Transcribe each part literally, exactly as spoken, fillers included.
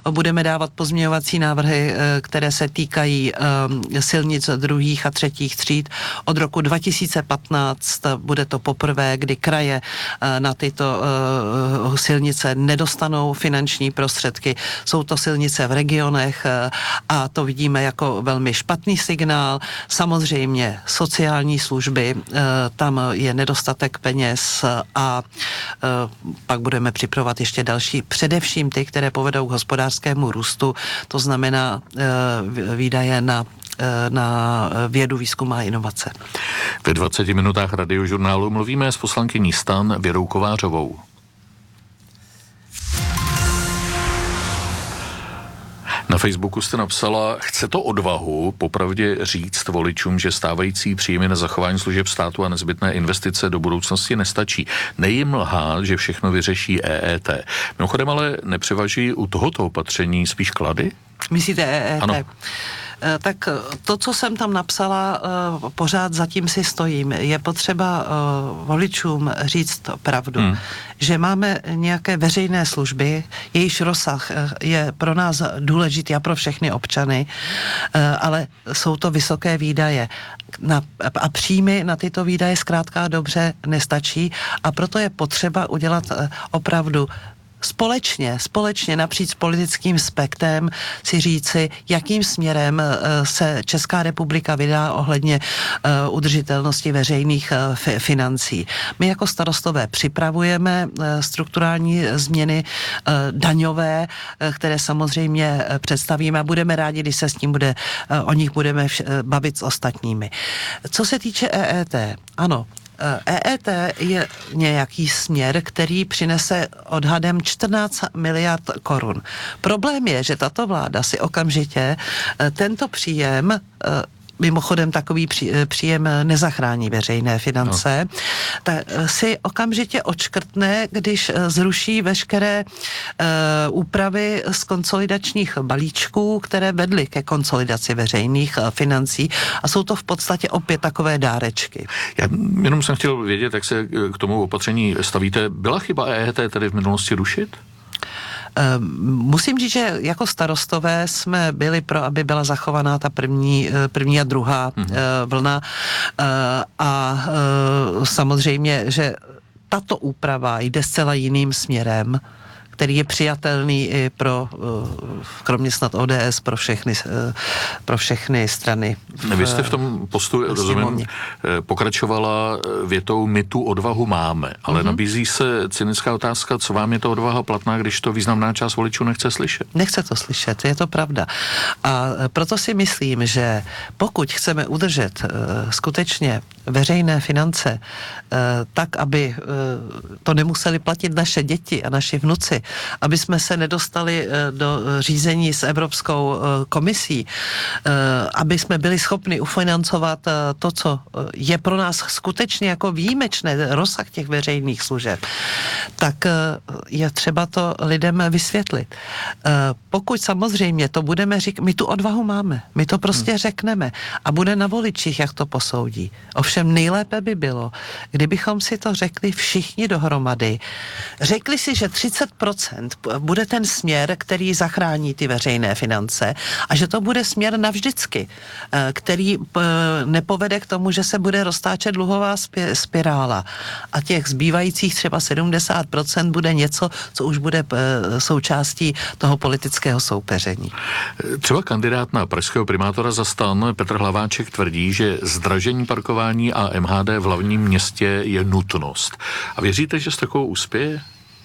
budeme dávat pozměňovací návrhy, které se týkají silnic druhých a třetích tříd. Od roku dva tisíce patnáct bude to poprvé, kdy kraje na tyto silnice nedostanou finanční prostředky. Jsou to silnice v regionech a to vidíme jako velmi špatný signál. Samozřejmě sociální služby, tam je nedostatek peněz a pak budeme připravovat ještě další, především ty, které povedou k hospodářskému růstu, to znamená výdaje na na vědu, výzkum a inovace. Ve dvaceti minutách Radiožurnálu mluvíme s poslankyní STAN Věrou Kovářovou. Na Facebooku jste napsala, chce to odvahu popravdě říct voličům, že stávající příjmy na zachování služeb státu a nezbytné investice do budoucnosti nestačí. Nejim lhát, že všechno vyřeší E E T. Mimochodem ale nepřevažují u tohoto opatření spíš klady? Myslíte E E T? Ano. Tak to, co jsem tam napsala, pořád zatím si stojím. Je potřeba voličům říct pravdu, hmm. že máme nějaké veřejné služby, jejíž rozsah je pro nás důležitý a pro všechny občany, ale jsou to vysoké výdaje. Na, a příjmy na tyto výdaje zkrátka dobře nestačí a proto je potřeba udělat opravdu Společně, společně napříč politickým spektrem si říci, jakým směrem se Česká republika vydá ohledně udržitelnosti veřejných financí. My jako starostové připravujeme strukturální změny daňové, které samozřejmě představíme a budeme rádi, když se s tím bude, o nich budeme bavit s ostatními. Co se týče E E T, ano, E E T je nějaký směr, který přinese odhadem čtrnáct miliard korun. Problém je, že tato vláda si okamžitě tento příjem, mimochodem takový příjem nezachrání veřejné finance, no. tak si okamžitě odškrtne, když zruší veškeré uh, úpravy z konsolidačních balíčků, které vedly ke konsolidaci veřejných uh, financí a jsou to v podstatě opět takové dárečky. Já jenom jsem chtěl vědět, jak se k tomu opatření stavíte. Byla chyba E E T tedy v minulosti rušit? Musím říct, že jako starostové jsme byli pro, aby byla zachovaná ta první, první a druhá mm-hmm. vlna a samozřejmě, že tato úprava jde zcela jiným směrem, který je přijatelný i pro, kromě snad O D S, pro všechny, pro všechny strany. V, Vy jste v tom postu, rozumím, pokračovala větou, my tu odvahu máme, ale mm-hmm. nabízí se cynická otázka, co vám je to odvaha platná, když to významná část voličů nechce slyšet? Nechce to slyšet, je to pravda. A proto si myslím, že pokud chceme udržet uh, skutečně veřejné finance uh, tak, aby uh, to nemuseli platit naše děti a naši vnuci, aby jsme se nedostali do řízení s Evropskou komisí, aby jsme byli schopni ufinancovat to, co je pro nás skutečně jako výjimečné, rozsah těch veřejných služeb, tak je třeba to lidem vysvětlit. Pokud samozřejmě to budeme říkat, my tu odvahu máme, my to prostě hmm. řekneme a bude na voličích, jak to posoudí. Ovšem nejlépe by bylo, kdybychom si to řekli všichni dohromady, řekli si, že třicet procent bude ten směr, který zachrání ty veřejné finance a že to bude směr navždycky, který nepovede k tomu, že se bude roztáčet dluhová spirála a těch zbývajících třeba sedmdesát procent bude něco, co už bude součástí toho politického soupeření. Třeba kandidát na pražského primátora za STAN Petr Hlaváček tvrdí, že zdražení parkování a M H D v hlavním městě je nutnost. A věříte, že s takovou uspěje?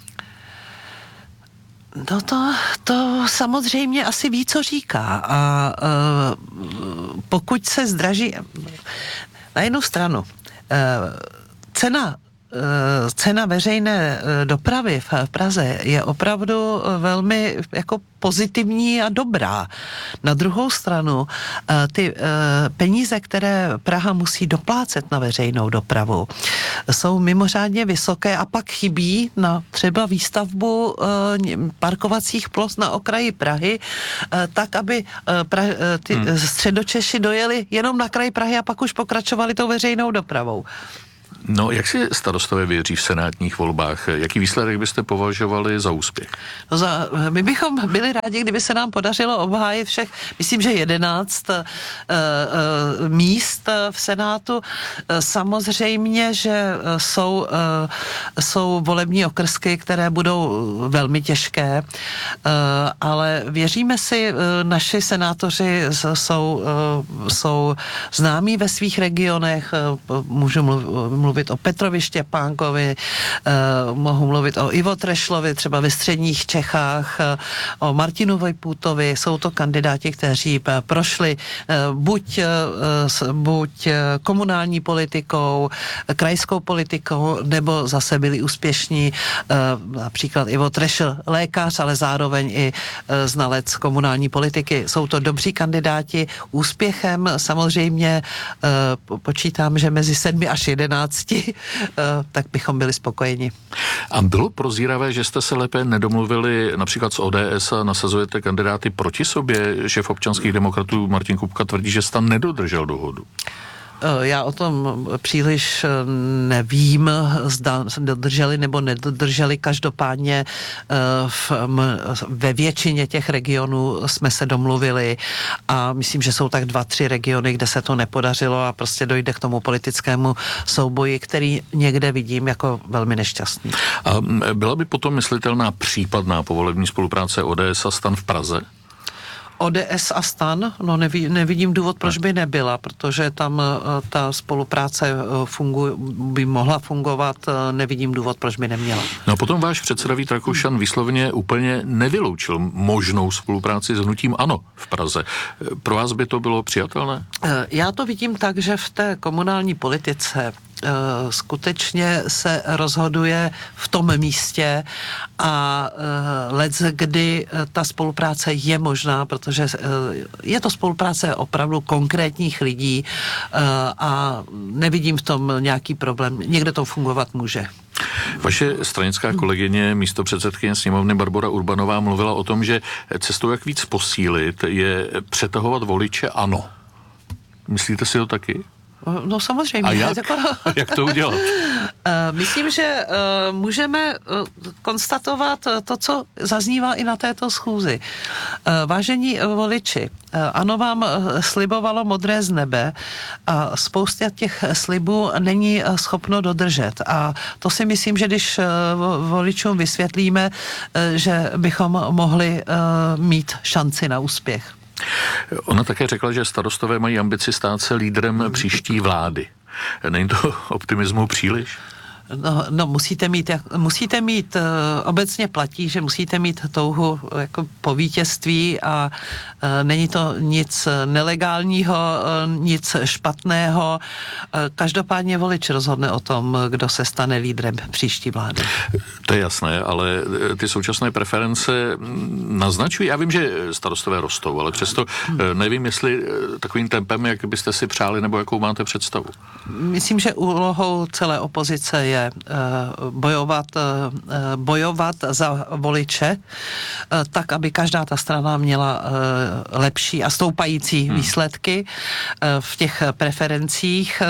No to, to samozřejmě asi ví, co říká. A uh, pokud se zdraží, na jednu stranu, uh, cena cena veřejné dopravy v Praze je opravdu velmi jako pozitivní a dobrá. Na druhou stranu ty peníze, které Praha musí doplácet na veřejnou dopravu, jsou mimořádně vysoké a pak chybí na třeba výstavbu parkovacích ploch na okraji Prahy, tak, aby pra- ty hmm. středočeši dojeli jenom na kraj Prahy a pak už pokračovali tou veřejnou dopravou. No, jak si starostové věří v senátních volbách? Jaký výsledek byste považovali za úspěch? No za, my bychom byli rádi, kdyby se nám podařilo obhájit všech, myslím, že jedenáct uh, uh, míst v Senátu. Samozřejmě, že jsou, uh, jsou volební okrsky, které budou velmi těžké, uh, ale věříme si, uh, naši senátoři jsou, uh, jsou známí ve svých regionech, uh, můžu mluvit mluvit o Petrovi Štěpánkovi, uh, mohu mluvit o Ivo Trešlovi, třeba ve středních Čechách, uh, o Martinu Vojpůtovi. Jsou to kandidáti, kteří uh, prošli uh, buď, uh, buď uh, komunální politikou, uh, krajskou politikou, nebo zase byli úspěšní. Uh, například Ivo Trešl, lékař, ale zároveň i uh, znalec komunální politiky. Jsou to dobří kandidáti. Úspěchem samozřejmě uh, počítám, že mezi sedmi až jedenácti, tak bychom byli spokojeni. A bylo prozíravé, že jste se lépe nedomluvili například s O D S a nasazujete kandidáty proti sobě? Šéf občanských demokratů Martin Kupka tvrdí, že jste nedodržel dohodu. Já o tom příliš nevím, zda dodrželi nebo nedodrželi. Každopádně v, ve většině těch regionů jsme se domluvili a myslím, že jsou tak dva, tři regiony, kde se to nepodařilo a prostě dojde k tomu politickému souboji, který někde vidím jako velmi nešťastný. A byla by potom myslitelná případná povolební spolupráce O D S a STAN v Praze? O D S a STAN, no neví, nevidím důvod, proč by nebyla, protože tam ta spolupráce fungu, by mohla fungovat, nevidím důvod, proč by neměla. No a potom váš předseda Vít Rakušan výslovně úplně nevyloučil možnou spolupráci s hnutím ANO v Praze. Pro vás by to bylo přijatelné? Já to vidím tak, že v té komunální politice skutečně se rozhoduje v tom místě a lec, kdy ta spolupráce je možná, protože je to spolupráce opravdu konkrétních lidí a nevidím v tom nějaký problém. Někde to fungovat může. Vaše stranická kolegyně, místopředsedkyně sněmovny Barbora Urbanová mluvila o tom, že cestou, jak víc posílit, je přetahovat voliče ANO. Myslíte si to taky? No samozřejmě. A jak? Jak to udělat? Myslím, že můžeme konstatovat to, co zaznívá i na této schůzi. Vážení voliči, ANO vám slibovalo modré z nebe a spousta těch slibů není schopno dodržet. A to si myslím, že když voličům vysvětlíme, že bychom mohli mít šanci na úspěch. Ona také řekla, že starostové mají ambici stát se lídrem příští vlády. Není to optimismu příliš? No, no musíte mít, jak, musíte mít, uh, obecně platí, že musíte mít touhu jako po vítězství a uh, není to nic nelegálního, uh, nic špatného. Uh, každopádně volič rozhodne o tom, kdo se stane lídrem příští vlády. To je jasné, ale ty současné preference naznačují, já vím, že starostové rostou, ale přesto nevím, jestli takovým tempem, jak byste si přáli, nebo jakou máte představu. Myslím, že úlohou celé opozice je bojovat, bojovat za voliče, tak, aby každá ta strana měla lepší a stoupající hmm. výsledky v těch preferencích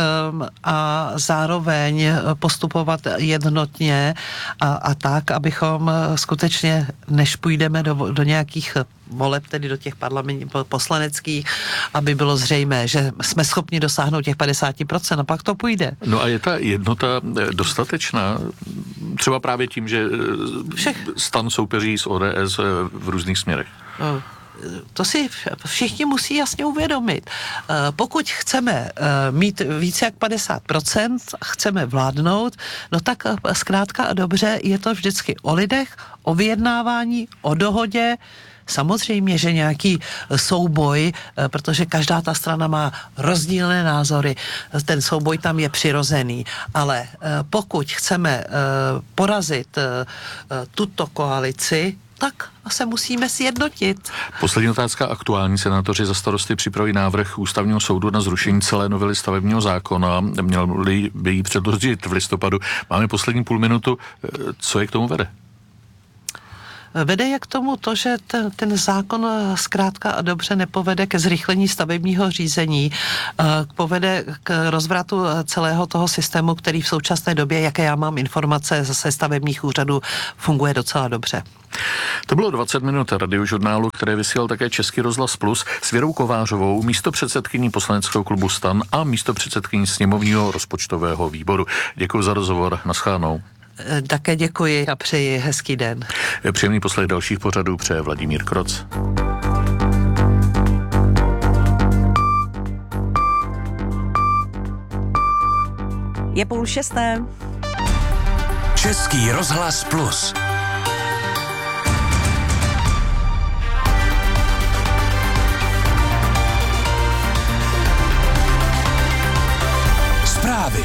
a zároveň postupovat jednotně a, a tak, abychom skutečně, než půjdeme do, do nějakých voleb, tedy do těch parlamentních poslaneckých, aby bylo zřejmé, že jsme schopni dosáhnout těch padesát procent a pak to půjde. No a je ta jednota dostatečná? Třeba právě tím, že Všech. STAN soupeří s O D S v různých směrech. No. To si všichni musí jasně uvědomit. Pokud chceme mít více jak padesát procent, chceme vládnout, no tak zkrátka a dobře je to vždycky o lidech, o vyjednávání, o dohodě. Samozřejmě, že nějaký souboj, protože každá ta strana má rozdílné názory, ten souboj tam je přirozený, ale pokud chceme porazit tuto koalici, tak se musíme sjednotit. Poslední otázka. Aktuální senátoři za Starosty připraví návrh ústavního soudu na zrušení celé novely stavebního zákona. Měl by jí předložit v listopadu. Máme poslední půl minutu. Co je k tomu vede? Vede je k tomu to, že ten, ten zákon zkrátka a dobře nepovede ke zrychlení stavebního řízení, povede k rozvratu celého toho systému, který v současné době, jaké já mám informace ze stavebních úřadů, funguje docela dobře. To bylo dvacet minut radiožurnálu, které vysílal také Český rozhlas Plus s Věrou Kovářovou, místopředsedkyní poslaneckého klubu STAN a místopředsedkyní sněmovního rozpočtového výboru. Děkuji za rozhovor, naschledanou. Také děkuji a přeji hezký den. Příjemný poslech dalších pořadů přeje Vladimír Kroc. Je půl šesté. Český rozhlas Plus. Zprávy.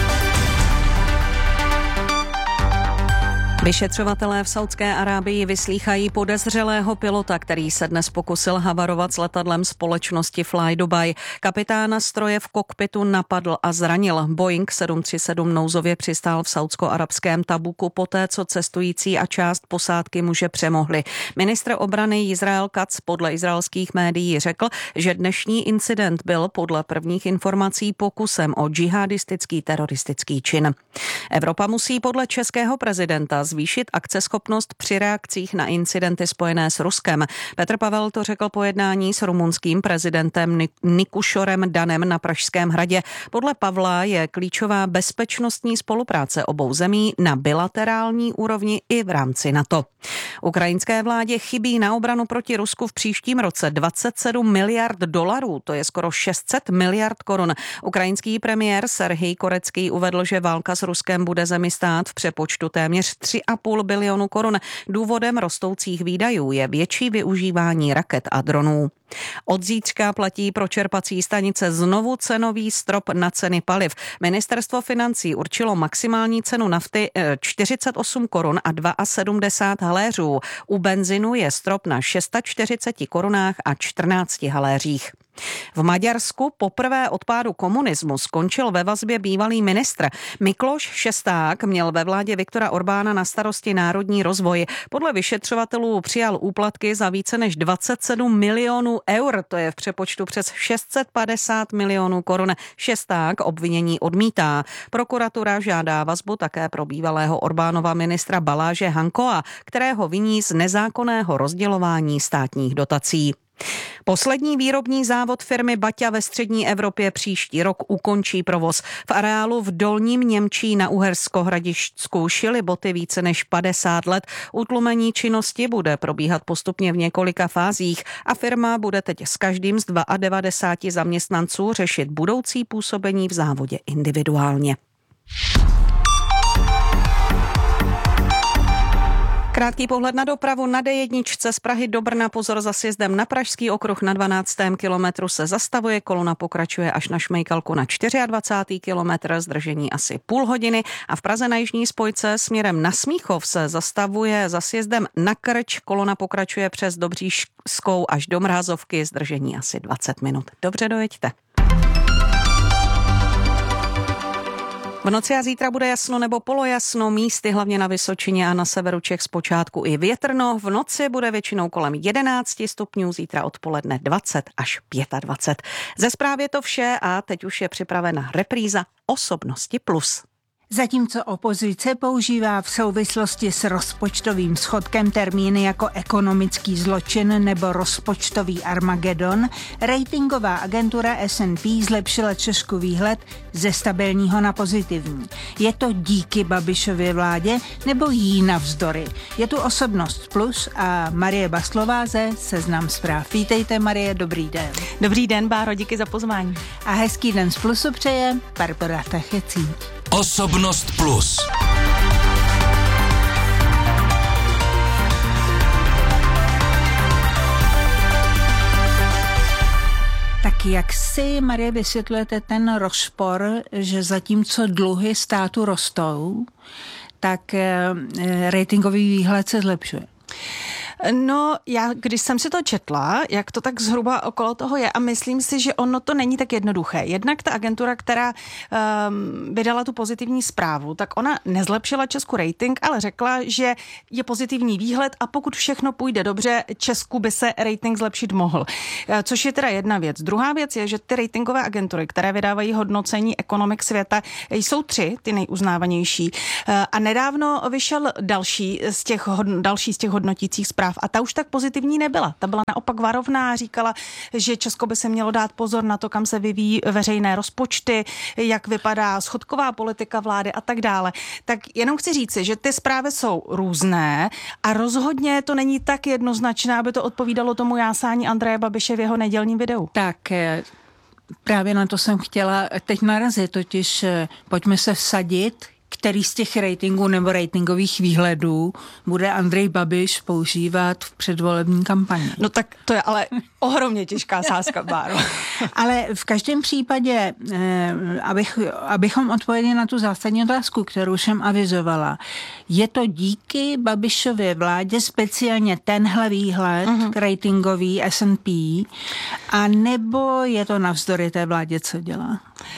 Vyšetřovatelé v Saudské Arábii vyslýchají podezřelého pilota, který se dnes pokusil havarovat s letadlem společnosti Fly Dubai. Kapitána stroje v kokpitu napadl a zranil. Boeing sedm tři sedm nouzově přistál v saudsko-arabském Tabuku poté, co cestující a část posádky muže přemohli. Ministr obrany Izrael Katz podle izraelských médií řekl, že dnešní incident byl podle prvních informací pokusem o džihadistický teroristický čin. Evropa musí podle českého prezidenta zvýšit akceschopnost při reakcích na incidenty spojené s Ruskem. Petr Pavel to řekl po jednání s rumunským prezidentem Nikušorem Danem na Pražském hradě. Podle Pavla je klíčová bezpečnostní spolupráce obou zemí na bilaterální úrovni i v rámci NATO. Ukrajinské vládě chybí na obranu proti Rusku v příštím roce dvacet sedm miliard dolarů, to je skoro šest set miliard korun. Ukrajinský premiér Serhij Korecký uvedl, že válka s Ruskem bude zemi stát v přepočtu téměř tři a půl bilionu korun. Důvodem rostoucích výdajů je větší využívání raket a dronů. Od zítřka platí pro čerpací stanice znovu cenový strop na ceny paliv. Ministerstvo financí určilo maximální cenu nafty čtyřicet osm korun a sedmdesát dva haléřů. U benzinu je strop na čtyřicet šest korunách a čtrnáct haléřích. V Maďarsku poprvé od pádu komunismu skončil ve vazbě bývalý ministr. Mikloš Šesták měl ve vládě Viktora Orbána na starosti národní rozvoj. Podle vyšetřovatelů přijal úplatky za více než dvacet sedm milionů eur, to je v přepočtu přes šest set padesát milionů korun. Šesták obvinění odmítá. Prokuratura žádá vazbu také pro bývalého Orbánova ministra Baláže Hankoa, kterého viní z nezákonného rozdělování státních dotací. Poslední výrobní závod firmy Baťa ve střední Evropě příští rok ukončí provoz. V areálu v Dolním Němčí na Uhersko-Hradišťsku šili boty více než padesát let. Utlumení činnosti bude probíhat postupně v několika fázích a firma bude teď s každým z devadesát dva zaměstnanců řešit budoucí působení v závodě individuálně. Krátký pohled na dopravu na D jedna z Prahy do Brna, pozor za sjezdem na Pražský okruh na dvanáctém kilometru se zastavuje, kolona pokračuje až na Šmejkalku na dvacátém čtvrtém kilometr, zdržení asi půl hodiny a v Praze na jižní spojce směrem na Smíchov se zastavuje za sjezdem na Krč, kolona pokračuje přes Dobříšskou až do Mrázovky, zdržení asi dvacet minut. Dobře, dojeďte. V noci a zítra bude jasno nebo polojasno, místy hlavně na Vysočině a na severu Čech zpočátku i větrno. V noci bude většinou kolem jedenáct stupňů, zítra odpoledne dvacet až dvacet pět. Ze zprávy je to vše a teď už je připravena repríza Osobnosti plus. Zatímco opozice používá v souvislosti s rozpočtovým schodkem termíny jako ekonomický zločin nebo rozpočtový Armagedon, ratingová agentura S and P zlepšila Česku výhled ze stabilního na pozitivní. Je to díky Babišově vládě nebo jí navzdory? Je tu Osobnost plus a Marie Baslová ze Seznam zpráv. Vítejte, Marie, dobrý den. Dobrý den, Báro, díky za pozvání. A hezký den z Plusu přeje Barbora Tachecí. Osobnost plus. Tak jak si, Marie, vysvětlujete ten rozpor, že zatímco dluhy státu rostou, tak ratingový výhled se zlepšuje? No, já, když jsem si to četla, jak to tak zhruba okolo toho je a myslím si, že ono to není tak jednoduché. Jednak ta agentura, která um, vydala tu pozitivní zprávu, tak ona nezlepšila Česku rating, ale řekla, že je pozitivní výhled a pokud všechno půjde dobře, Česku by se rating zlepšit mohl. Což je teda jedna věc. Druhá věc je, že ty ratingové agentury, které vydávají hodnocení ekonomik světa, jsou tři, ty nejuznávanější. A nedávno vyšel další z těch, další z těch hodnotících zpráv a ta už tak pozitivní nebyla. Ta byla naopak varovná, říkala, že Česko by se mělo dát pozor na to, kam se vyvíjí veřejné rozpočty, jak vypadá schodková politika vlády a tak dále. Tak jenom chci říci, že ty zprávy jsou různé a rozhodně to není tak jednoznačné, aby to odpovídalo tomu jásání Andreje Babiše v jeho nedělním videu. Tak právě na to jsem chtěla teď narazit, totiž pojďme se vsadit, který z těch ratingů nebo ratingových výhledů bude Andrej Babiš používat v předvolební kampani. No tak to je ale ohromně těžká sázka, Báro. Ale v každém případě, abych, abychom odpověděli na tu zásadní otázku, kterou jsem avizovala, je to díky Babišově vládě speciálně tenhle výhled uh-huh. ratingový S and P, a nebo je to navzdory té vládě, co dělá?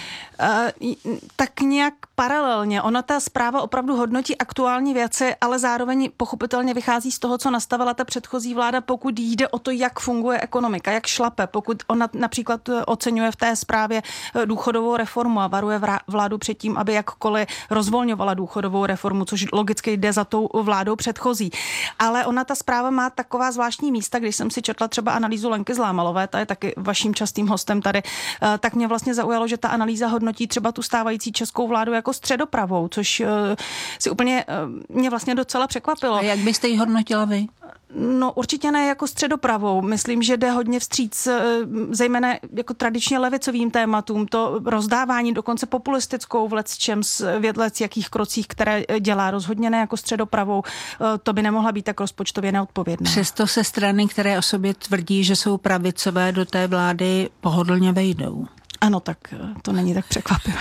Uh, tak nějak paralelně. Ona ta zpráva opravdu hodnotí aktuální věci, ale zároveň pochopitelně vychází z toho, co nastavila ta předchozí vláda, pokud jde o to, jak funguje ekonomika, jak šlape. Pokud ona například oceňuje v té zprávě důchodovou reformu a varuje vládu před tím, aby jakkoliv rozvolňovala důchodovou reformu, což logicky jde za tou vládou předchozí. Ale ona ta zpráva má taková zvláštní místa, když jsem si četla třeba analýzu Lenky Zlámalové, ta je taky vaším častým hostem tady, tak mě vlastně zaujalo, že ta analýza hodnotí třeba tu stávající českou vládu jako středopravou, což uh, si úplně uh, mě vlastně docela překvapilo. A jak byste ji hodnotila vy? No určitě ne jako středopravou. Myslím, že jde hodně vstříc zejména jako tradičně levicovým tématům, to rozdávání dokonce populistickou v lecčems, v lec jakých krocích, které dělá, rozhodně ne jako středopravou. To by nemohla být tak rozpočtově neodpovědná. Přesto se strany, které o sobě tvrdí, že jsou pravicové, do té vlády pohodlně vejdou. Ano, tak to není tak překvapivé.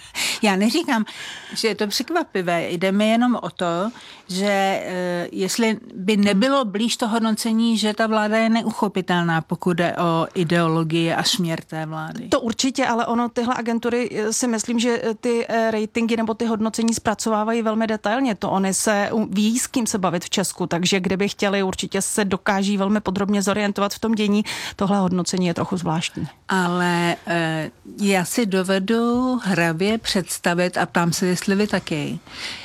Já neříkám, že je to překvapivé. Jde mi jenom o to, že e, jestli by nebylo blíž to hodnocení, že ta vláda je neuchopitelná, pokud jde o ideologii a směr té vlády. To určitě, ale ono tyhle agentury si myslím, že ty ratingy nebo ty hodnocení zpracovávají velmi detailně. To oni se ví, s kým se bavit v Česku, takže kdyby chtěli, určitě se dokáží velmi podrobně zorientovat v tom dění. Tohle hodnocení je trochu zvláštní. Ale e, já si dovedu hravě představit, a ptám se, jestli vy taky,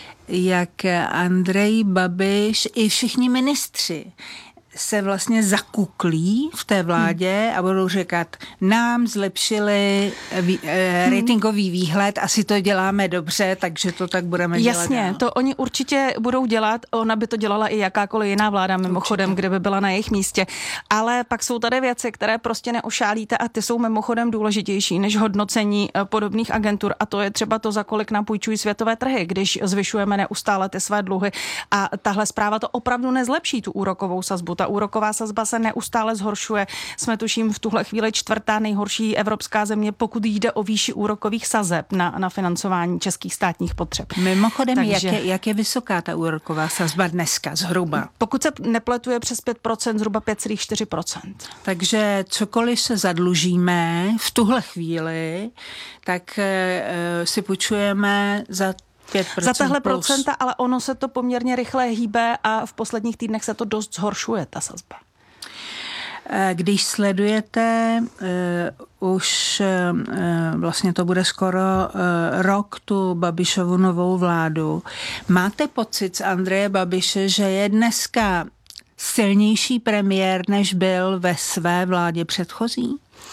jak Andrej Babiš i všichni ministři se vlastně zakuklí v té vládě a budou říkat, nám zlepšili vý, eh, ratingový výhled, asi to děláme dobře, takže to tak budeme dělat. Jasně, to oni určitě budou dělat, ona by to dělala i jakákoliv jiná vláda mimochodem, určitě, kde by byla na jejich místě, ale pak jsou tady věci, které prostě neošálíte a ty jsou mimochodem důležitější než hodnocení podobných agentur a to je třeba to, za kolik nám půjčují světové trhy, když zvyšujeme neustále ty své dluhy a tahle zpráva to opravdu nezlepší tu úrokovou sazbu. Ta úroková sazba se neustále zhoršuje. Jsme tuším v tuhle chvíli čtvrtá nejhorší evropská země, pokud jde o výši úrokových sazeb na, na financování českých státních potřeb. Mimochodem, Takže, jak, je, jak je vysoká ta úroková sazba dneska zhruba? Pokud se nepletuje přes pět procent, zhruba pět celá čtyři procenta. Takže cokoliv se zadlužíme v tuhle chvíli, tak e, si půjčujeme za za tahle procenta, ale ono se to poměrně rychle hýbe a v posledních týdnech se to dost zhoršuje, ta sazba. Když sledujete uh, už uh, vlastně to bude skoro uh, rok tu Babišovu novou vládu, máte pocit z Andreje Babiše, že je dneska silnější premiér, než byl ve své vládě předchozí?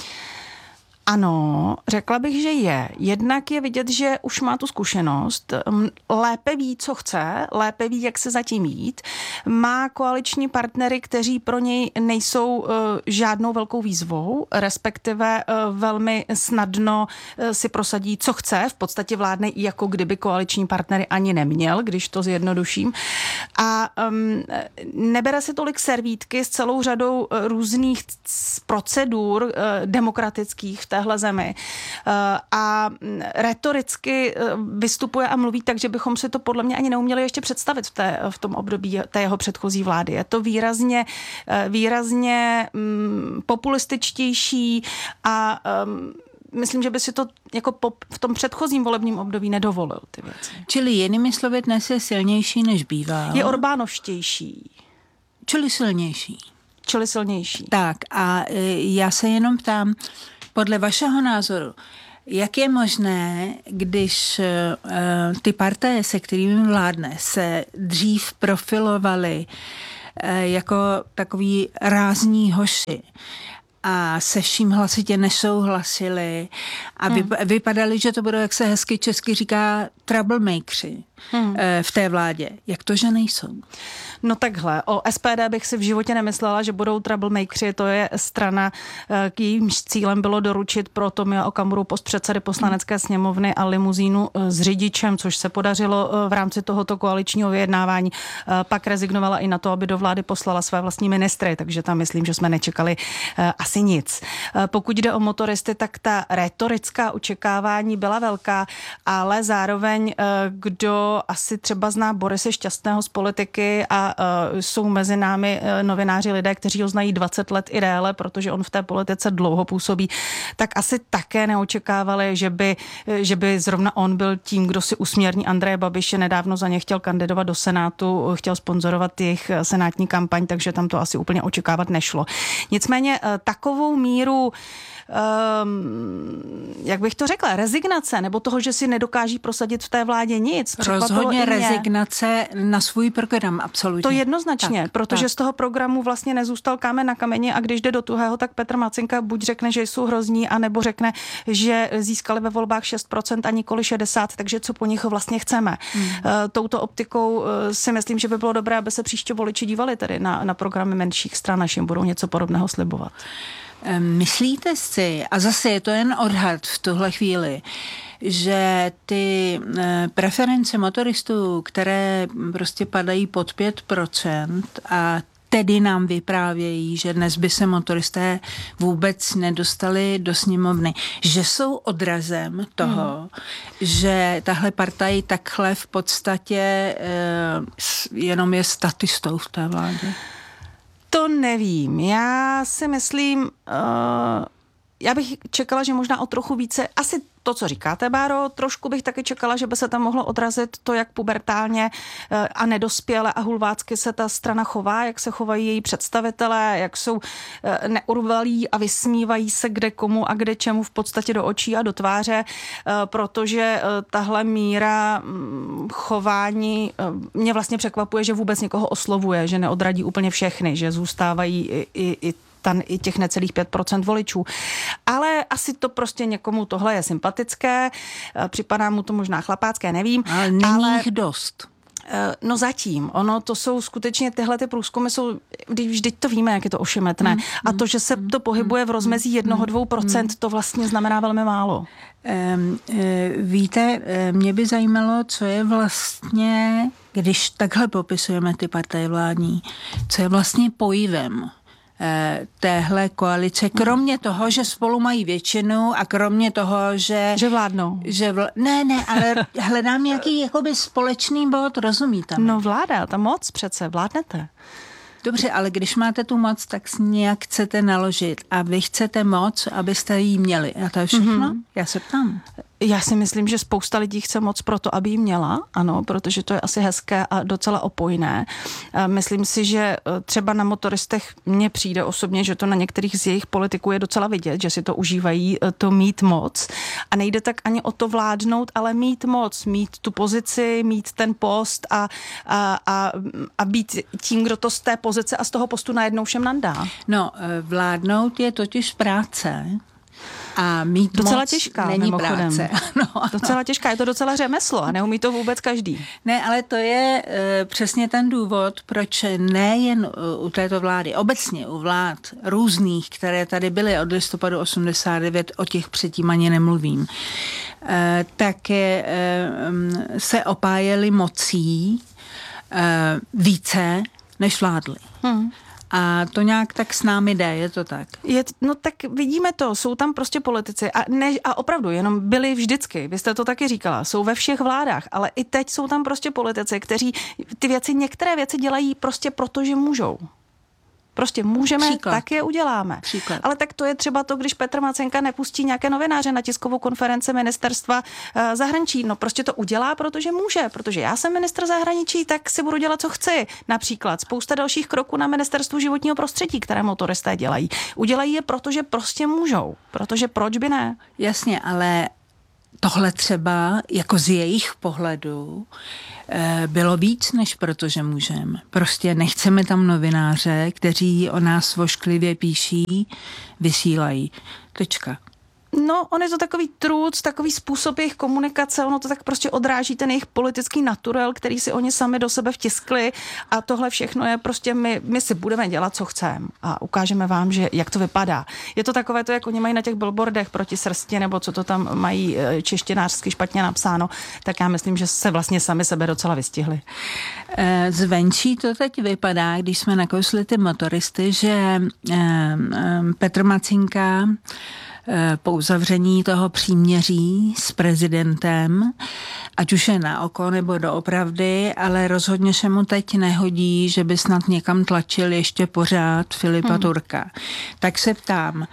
Ano, řekla bych, že je. Jednak je vidět, že už má tu zkušenost, lépe ví, co chce, lépe ví, jak se zatím jít. Má koaliční partnery, kteří pro něj nejsou uh, žádnou velkou výzvou, respektive uh, velmi snadno uh, si prosadí, co chce. V podstatě vládne i jako kdyby koaliční partnery ani neměl, když to zjednoduším. A um, nebere si tolik servítky s celou řadou uh, různých procedur uh, demokratických v téhle zemi. A retoricky vystupuje a mluví tak, že bychom si to podle mě ani neuměli ještě představit v, té, v tom období té jeho předchozí vlády. Je to výrazně, výrazně um, populističtější a um, myslím, že by si to jako po, v tom předchozím volebním období nedovolil ty věci. Čili jinými slovy dnes je silnější, než bývá. Je Orbánovštější. Čili silnější. Čili silnější. Tak a já se jenom ptám, podle vašeho názoru, jak je možné, když uh, ty partaje, se kterými vládne, se dřív profilovaly uh, jako takový rázní hoši a se vším hlasitě nesouhlasili a hmm. vypadali, že to budou, jak se hezky česky říká, troublemakeri hmm. uh, v té vládě. Jak to, že nejsou? No takhle, o S P D bych si v životě nemyslela, že budou troublemakeri, to je strana, k jejímž cílem bylo doručit pro Tomia Okamuru post předsedy poslanecké sněmovny a limuzínu s řidičem, což se podařilo v rámci tohoto koaličního vyjednávání. Pak rezignovala i na to, aby do vlády poslala své vlastní ministry, takže tam myslím, že jsme nečekali asi nic. Pokud jde o motoristy, tak ta retorická očekávání byla velká, ale zároveň kdo asi třeba zná Borise Šťastného z politiky a Uh, jsou mezi námi uh, novináři lidé, kteří ho znají dvacet let i déle, protože on v té politice dlouho působí, tak asi také neočekávali, že by, že by zrovna on byl tím, kdo si usměrní Andreje Babiše, nedávno za ně chtěl kandidovat do Senátu, chtěl sponzorovat jejich senátní kampaň, takže tam to asi úplně očekávat nešlo. Nicméně uh, takovou míru Um, jak bych to řekla, rezignace, nebo toho, že si nedokáží prosadit v té vládě nic. Rozhodně rezignace na svůj program, absolutně. To jednoznačně, tak, protože tak. Z toho programu vlastně nezůstal kámen na kameni a když jde do tuhého, tak Petr Macinka buď řekne, že jsou hrozní, anebo řekne, že získali ve volbách šest procent a nikoli šedesát, takže co po nich vlastně chceme. Hmm. Uh, touto optikou uh, si myslím, že by bylo dobré, aby se příště voliči dívali tedy na, na programy menších stran, až jim budou něco podobného slibovat. Myslíte si, a zase je to jen odhad v tuhle chvíli, že ty preference motoristů, které prostě padají pod pět procent a tedy nám vyprávějí, že dnes by se motoristé vůbec nedostali do sněmovny, že jsou odrazem toho, hmm. že tahle partaj takhle v podstatě eh, jenom je statistou v té vládě? To nevím. Já si myslím, uh, já bych čekala, že možná o trochu více, asi to, co říkáte, Báro, trošku bych taky čekala, že by se tam mohlo odrazit to, jak pubertálně a nedospěle a hulvácky se ta strana chová, jak se chovají její představitelé, jak jsou neurvalí a vysmívají se kde komu a kde čemu v podstatě do očí a do tváře, protože tahle míra chování mě vlastně překvapuje, že vůbec někoho oslovuje, že neodradí úplně všechny, že zůstávají i, i, i tam i těch necelých pět procent voličů. Ale asi to prostě někomu tohle je sympatické, připadá mu to možná chlapácké, nevím. Ale není jich dost. No zatím. Ono, to jsou skutečně tyhle ty průzkumy jsou, vždyť to víme, jak je to ošemetné. Mm, a to, že se to pohybuje v rozmezí jednoho, dvou procent, to vlastně znamená velmi málo. Um, víte, mě by zajímalo, co je vlastně, když takhle popisujeme ty partaje vládní, co je vlastně pojivem téhle koalice, kromě toho, že spolu mají většinu a kromě toho, že... Že vládnou. Že vl... Ne, ne, ale hledám nějaký jakoby společný bod, rozumíte? No vláda, ta moc přece, vládnete. Dobře, ale když máte tu moc, tak s nějak chcete naložit a vy chcete moc, abyste ji měli. A to je všechno? Mm-hmm. Já se ptám. Já si myslím, že spousta lidí chce moc proto, aby ji měla, ano, protože to je asi hezké a docela opojné. Myslím si, že třeba na motoristech mně přijde osobně, že to na některých z jejich politiků je docela vidět, že si to užívají, to mít moc. A nejde tak ani o to vládnout, ale mít moc, mít tu pozici, mít ten post a, a, a, a být tím, kdo to z té pozice a z toho postu najednou všem nandá. No, vládnout je totiž práce. A mít docela moc těžká, není mimochodem. práce. No, docela těžká, je to docela řemeslo a neumí to vůbec každý. Ne, ale to je e, přesně ten důvod, proč nejen u, u této vlády, obecně u vlád různých, které tady byly od listopadu osmdesát devět, o těch předtím ani nemluvím, e, tak e, se opájeli mocí e, více, než vládli. Hmm. A to nějak tak s námi jde, je to tak? Je, no tak vidíme to, jsou tam prostě politici a, ne, a opravdu jenom byli vždycky, vy jste to taky říkala, jsou ve všech vládách, ale i teď jsou tam prostě politici, kteří ty věci, některé věci dělají prostě proto, že můžou. Prostě můžeme, Příklad. tak je uděláme. Příklad. Ale tak to je třeba to, když Petr Macenka nepustí nějaké novináře na tiskovou konferenci ministerstva uh, zahraničí. No prostě to udělá, protože může. Protože já jsem ministr zahraničí, tak si budu dělat, co chci. Například spousta dalších kroků na ministerstvu životního prostředí, které motoristé dělají. Udělají je, protože prostě můžou. Protože proč by ne? Jasně, ale tohle třeba jako z jejich pohledu bylo víc, než protože můžeme. Prostě nechceme tam novináře, kteří o nás vošklivě píší, vysílají. Tečka. No, on je to takový truc, takový způsob jejich komunikace, ono to tak prostě odráží ten jejich politický naturel, který si oni sami do sebe vtiskli a tohle všechno je prostě my, my si budeme dělat, co chceme a ukážeme vám, že jak to vypadá. Je to takové to, jak oni mají na těch billboardech proti srsti, nebo co to tam mají češtinářsky špatně napsáno, tak já myslím, že se vlastně sami sebe docela vystihli. Zvenčí to teď vypadá, když jsme nakousli ty motoristy, že Petr Macinka po uzavření toho příměří s prezidentem, ať už je na oko nebo doopravdy, ale rozhodně se mu teď nehodí, že by snad někam tlačil ještě pořád Filipa hmm. Turka. Tak se ptám,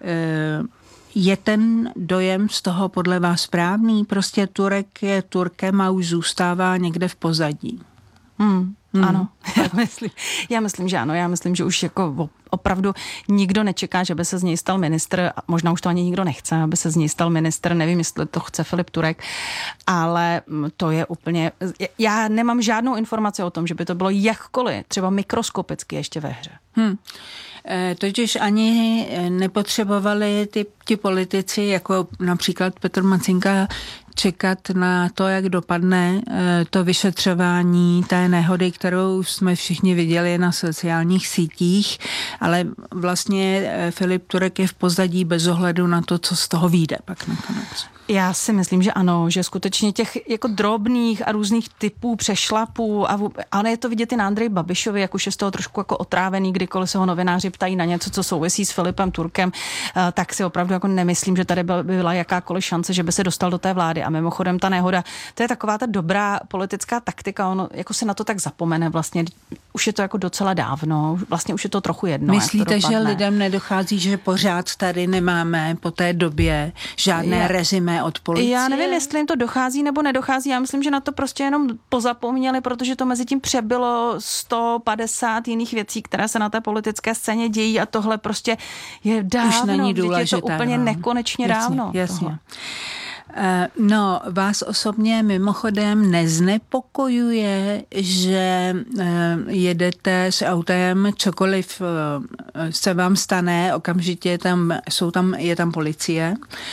je ten dojem z toho podle vás správný? Prostě Turek je Turkem a už zůstává někde v pozadí. Hmm. Hmm. Ano, já myslím, já myslím, že ano. Já myslím, že už jako opravdu nikdo nečeká, že by se z něj stal ministr, možná už to ani nikdo nechce, aby se z něj stal ministr, nevím, jestli to chce Filip Turek, ale to je úplně, já nemám žádnou informaci o tom, že by to bylo jakkoliv, třeba mikroskopicky ještě ve hře. Hmm. Totiž ani nepotřebovali ty, ti politici, jako například Petr Macinka, čekat na to, jak dopadne to vyšetřování té nehody, kterou jsme všichni viděli na sociálních sítích, ale vlastně Filip Turek je v pozadí bez ohledu na to, co z toho vyjde pak nakonec. Já si myslím, že ano, že skutečně těch jako drobných a různých typů přešlapů, a ale je to vidět i na Andreji Babišovi, jak už je z toho trošku jako otrávený, kdykoliv se ho novináři ptají na něco, co souvisí s Filipem Turkem, tak si opravdu jako nemyslím, že tady byla jakákoliv šance, že by se dostal do té vlády. A mimochodem ta nehoda, to je taková ta dobrá politická taktika, ono jako se na to tak zapomene vlastně, už je to jako docela dávno, vlastně už je to trochu jedno. Myslíte, že lidem nedochází, že pořád tady nemáme po té době žádné je. rezime od policie? Já nevím, jestli jim to dochází nebo nedochází. Já myslím, že na to prostě jenom pozapomněli, protože to mezi tím přebylo sto padesát jiných věcí, které se na té politické scéně dějí a tohle prostě je dávno. Už není důležité. Je to úplně nekonečně jasně, dávno. Jasně. No, vás osobně mimochodem neznepokojuje, že jedete s autem, cokoliv se vám stane, okamžitě tam, jsou tam, je tam policie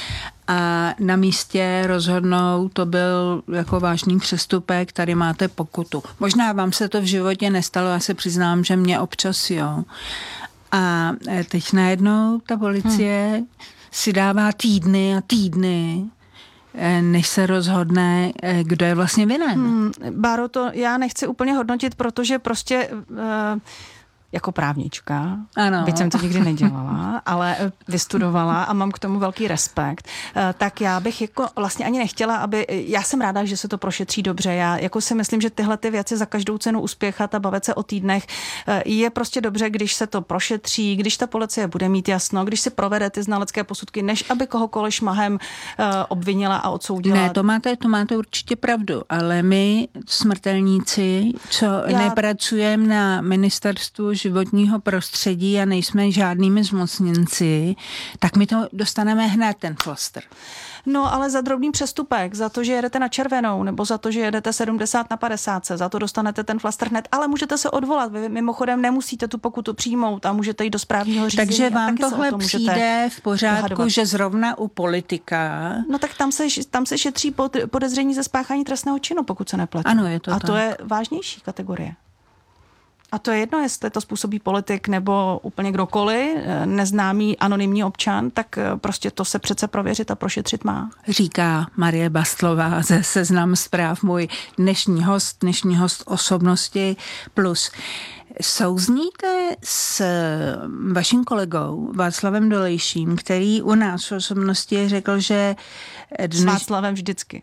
a na místě rozhodnou, to byl jako vážný přestupek, tady máte pokutu. Možná vám se to v životě nestalo, já se přiznám, že mě občas jo. A teď najednou ta policie hmm. si dává týdny a týdny, než se rozhodne, kdo je vlastně vinen. Hmm, Báro, to já nechci úplně hodnotit, protože prostě uh, jako právnička, ano. byť jsem to nikdy nedělala, ale vystudovala a mám k tomu velký respekt, uh, tak já bych jako vlastně ani nechtěla, aby, já jsem ráda, že se to prošetří dobře, já jako si myslím, že tyhle ty věci za každou cenu uspěchat a bavit se o týdnech uh, je prostě dobře, když se to prošetří, když ta policie bude mít jasno, když si provede ty znalecké posudky, než aby kohokoliv šmahem uh, obvinila a odsoudila. Ne, to máte, to máte určitě pravdu, ale my smrtelníci, co já... nepracujeme na ministerstvu životního prostředí a nejsme žádnými zmocněnci, tak my to dostaneme hned ten flaster. No, ale za drobný přestupek, za to, že jedete na červenou, nebo za to, že jedete sedmdesát na padesát, za to dostanete ten flaster hned, ale můžete se odvolat. Vy mimochodem nemusíte tu pokutu přijmout a můžete jít do správního řízení. Takže vám tohle přijde v pořádku, dohadovat. Že zrovna u politika... No tak tam se, tam se šetří podezření ze spáchání trestného činu, pokud se neplatí. Ano, je to A tak. to je vážnější kategorie. A to je jedno, jestli to způsobí politik nebo úplně kdokoliv, neznámý anonymní občan, tak prostě to se přece prověřit a prošetřit má. Říká Marie Bastlová ze Seznam zpráv, můj dnešní host, dnešní host Osobnosti plus. Souzníte s vaším kolegou Václavem Dolejším, který u nás v osobnosti řekl, že dnes... S Václavem vždycky.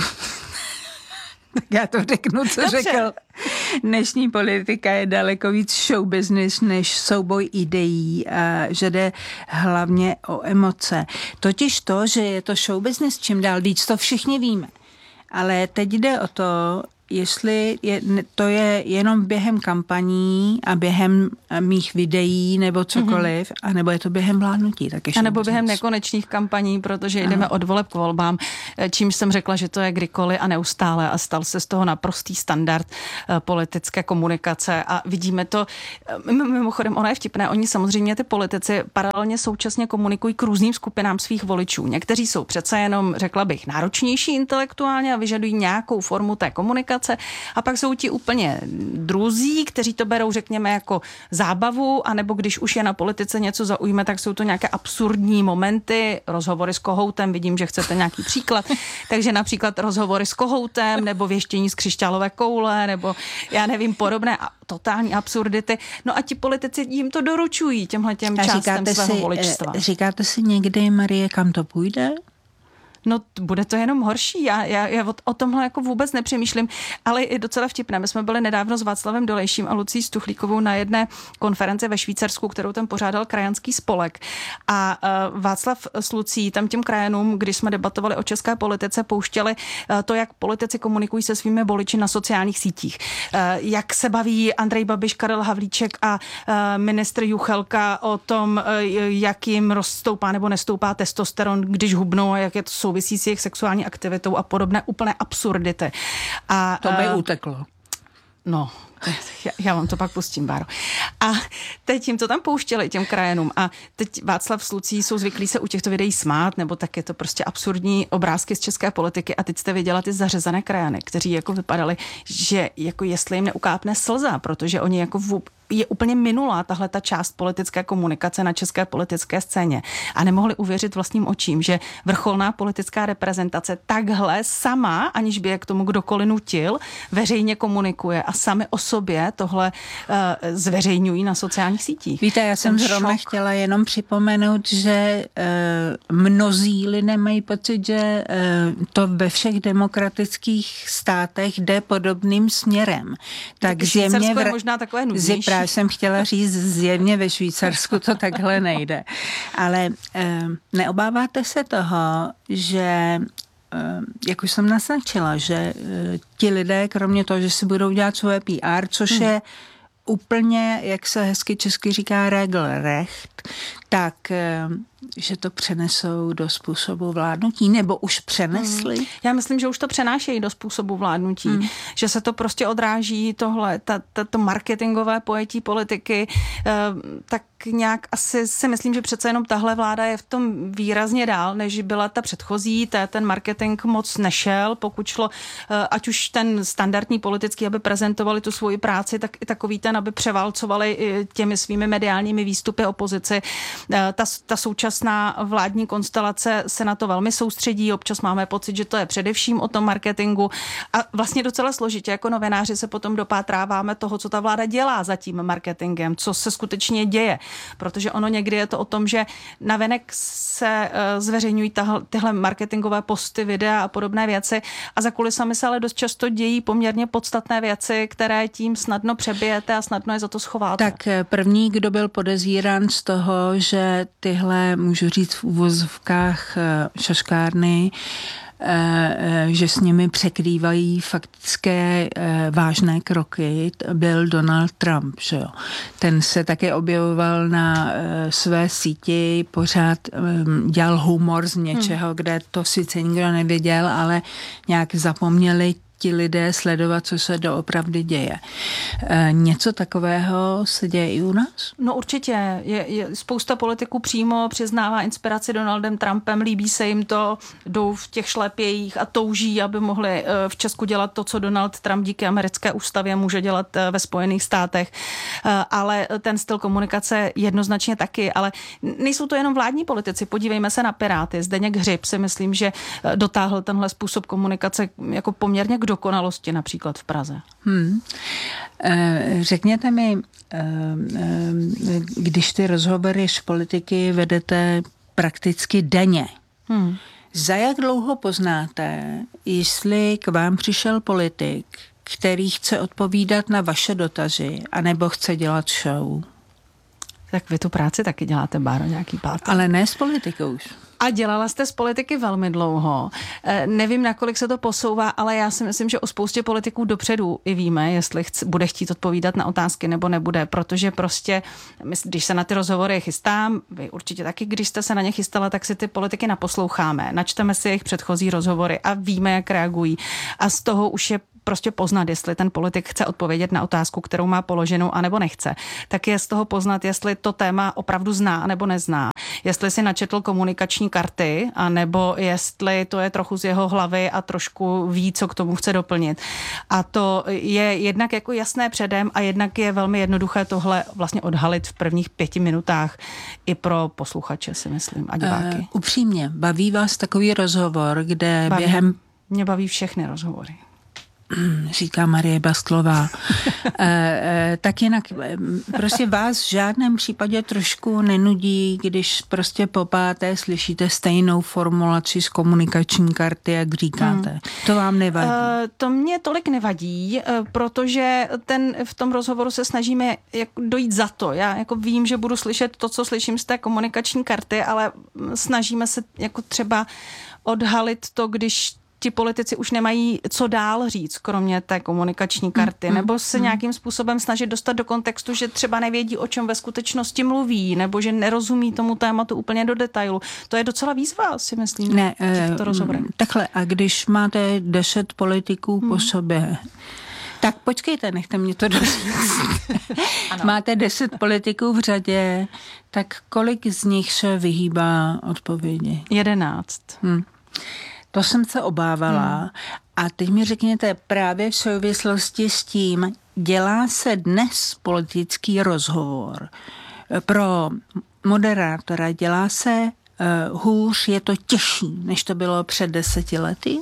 Tak já to řeknu, co Dobře. řekl. Dnešní politika je daleko víc show business než souboj ideí a že jde hlavně o emoce. Totiž to, že je to show business, čím dál víc, to všichni víme. Ale teď jde o to, jestli je, to je jenom během kampaní a během mých videí nebo cokoliv, mm-hmm. a nebo je to během vládnutí. Taky a nebo během nekonečných kampaní, protože Aha. jdeme od voleb k volbám, čímž jsem řekla, že to je kdykoliv a neustále a stal se z toho naprostý standard politické komunikace a vidíme to, mimochodem ono je vtipné, oni samozřejmě ty politici paralelně současně komunikují k různým skupinám svých voličů. Někteří jsou přece jenom, řekla bych, náročnější intelektuálně a vyžadují nějakou formu té komunikace. A pak jsou ti úplně druzí, kteří to berou, řekněme, jako zábavu, anebo když už je na politice něco zaujme, tak jsou to nějaké absurdní momenty, rozhovory s Kohoutem, vidím, že chcete nějaký příklad, takže například rozhovory s Kohoutem, nebo věštění z křišťálové koule, nebo já nevím, podobné a totální absurdity. No a ti politici jim to doručují těmhletěm částem svého si, voličstva. Říkáte si někdy, Marie, kam to půjde? No, bude to jenom horší. Já, já, já o, o tomhle jako vůbec nepřemýšlím, ale je docela vtipné. My jsme byli nedávno s Václavem Dolejším a Lucí Stuchlíkovou na jedné konferenci ve Švýcarsku, kterou tam pořádal krajanský spolek. A uh, Václav s Lucí tam těm krajanům, když jsme debatovali o české politice, pouštěli uh, to, jak politici komunikují se svými voliči na sociálních sítích. Uh, jak se baví Andrej Babiš, Karel Havlíček a uh, ministr Juchelka o tom, uh, jak jim rozstoupá nebo nestoupá testosteron, když hubnou a jak je to souvisí s jejich sexuální aktivitou a podobné úplné absurdity. A, to by uh, uteklo. No, já, já vám to pak pustím, Báro. A teď jim to tam pouštěli, těm krajanům. A teď Václav s Lucí jsou zvyklí se u těchto videí smát, nebo tak je to prostě absurdní obrázky z české politiky. A teď jste viděla ty zařezané krajany, kteří jako vypadali, že jako jestli jim neukápne slza, protože oni jako v, je úplně minulá tahle ta část politické komunikace na české politické scéně. A nemohli uvěřit vlastním očím, že vrcholná politická reprezentace takhle sama, aniž by je k tomu kdokoliv nutil, veřejně komunikuje a sami o sobě tohle uh, zveřejňují na sociálních sítích. Víte, já jsem Ten zrovna šok. chtěla jenom připomenout, že uh, mnozí lidé mají pocit, že uh, to ve všech demokratických státech jde podobným směrem. Tak zjevně je možná takové nudnější. Právě jsem chtěla říct, zjevně ve Švýcarsku to takhle nejde. Ale uh, neobáváte se toho, že jak už jsem naznačila, že ti lidé, kromě toho, že si budou dělat svoje P R, což hmm. je úplně, jak se hezky česky říká, regelrecht, tak že to přenesou do způsobu vládnutí, nebo už přenesli? Hmm. Já myslím, že už to přenášejí do způsobu vládnutí, hmm. že se to prostě odráží tohle, ta, ta, to marketingové pojetí politiky, eh, tak nějak asi si myslím, že přece jenom tahle vláda je v tom výrazně dál, než byla ta předchozí, ta, ten marketing moc nešel, pokud šlo, eh, ať už ten standardní politický, aby prezentovali tu svoji práci, tak i takový ten, aby převálcovali těmi svými mediálními výstupy opozici. Eh, ta, ta současná vládní konstelace se na to velmi soustředí, občas máme pocit, že to je především o tom marketingu a vlastně docela složitě jako novináři se potom dopátráváme toho, co ta vláda dělá za tím marketingem, co se skutečně děje, protože ono někdy je to o tom, že navenek se uh, zveřejňují tahle, tyhle marketingové posty, videa a podobné věci a za kulisami se ale dost často dějí poměrně podstatné věci, které tím snadno přebijete a snadno je za to schováte. Tak první, kdo byl podezírán z toho, že tyhle, můžu říct v uvozovkách, šaškárny, že s nimi překrývají faktické vážné kroky, byl Donald Trump. Že jo? Ten se také objevoval na své síti, pořád dělal humor z něčeho, hmm. kde to sice nikdo nevěděl, ale nějak zapomněli ti lidé sledovat, co se doopravdy děje. E, něco takového se děje i u nás? No určitě. Je, je, spousta politiků přímo přiznává inspiraci Donaldem Trumpem, líbí se jim to, jdou v těch šlepějích a touží, aby mohli v Česku dělat to, co Donald Trump díky americké ústavě může dělat ve Spojených státech. Ale ten styl komunikace jednoznačně taky, ale nejsou to jenom vládní politici. Podívejme se na Piráty. Zdeněk Hřib si myslím, že dotáhl tenhle způsob komunikace jako poměrně k dokonalosti například v Praze. Hmm. Řekněte mi, když ty rozhovory z politiky vedete prakticky denně, hmm. za jak dlouho poznáte, jestli k vám přišel politik, který chce odpovídat na vaše dotazy, anebo chce dělat show? Tak vy tu práci taky děláte, Báro, nějaký pátek. Ale ne s politikou už. A dělala jste z politiky velmi dlouho. E, nevím, nakolik se to posouvá, ale já si myslím, že o spoustě politiků dopředu i víme, jestli chc- bude chtít odpovídat na otázky nebo nebude, protože prostě, když se na ty rozhovory chystám, vy určitě taky, když jste se na ně chystala, tak si ty politiky naposloucháme, načteme si jejich předchozí rozhovory a víme, jak reagují. A z toho už je prostě poznat, jestli ten politik chce odpovědět na otázku, kterou má položenou, anebo nechce. Tak je z toho poznat, jestli to téma opravdu zná, nebo nezná. Jestli si načetl komunikační karty, anebo jestli to je trochu z jeho hlavy a trošku ví, co k tomu chce doplnit. A to je jednak jako jasné předem a jednak je velmi jednoduché tohle vlastně odhalit v prvních pěti minutách i pro posluchače, si myslím, a diváky. Uh, upřímně, baví vás takový rozhovor, kde baví, během... Mě baví všechny rozhovory. Říká Marie Bastlová. e, e, tak jinak, prostě vás v žádném případě trošku nenudí, když prostě po páté slyšíte stejnou formulaci z komunikační karty, jak říkáte. Hmm. To vám nevadí? E, to mě tolik nevadí, protože ten, v tom rozhovoru se snažíme jako dojít za to. Já jako vím, že budu slyšet to, co slyším z té komunikační karty, ale snažíme se jako třeba odhalit to, když ti politici už nemají co dál říct, kromě té komunikační karty, mm, nebo se mm. nějakým způsobem snažit dostat do kontextu, že třeba nevědí, o čem ve skutečnosti mluví, nebo že nerozumí tomu tématu úplně do detailu. To je docela výzva, si myslím, ne, v těchto rozhovorech. Takhle, a když máte deset politiků mm. po sobě, tak počkejte, nechte mě to doříct. Máte deset politiků v řadě, tak kolik z nich se vyhýbá odpovědi? Jedenáct. Hmm. To jsem se obávala. Hmm. A teď mi řekněte, právě v souvislosti s tím, dělá se dnes politický rozhovor pro moderátora, dělá se uh, hůř, je to těžší, než to bylo před deseti lety?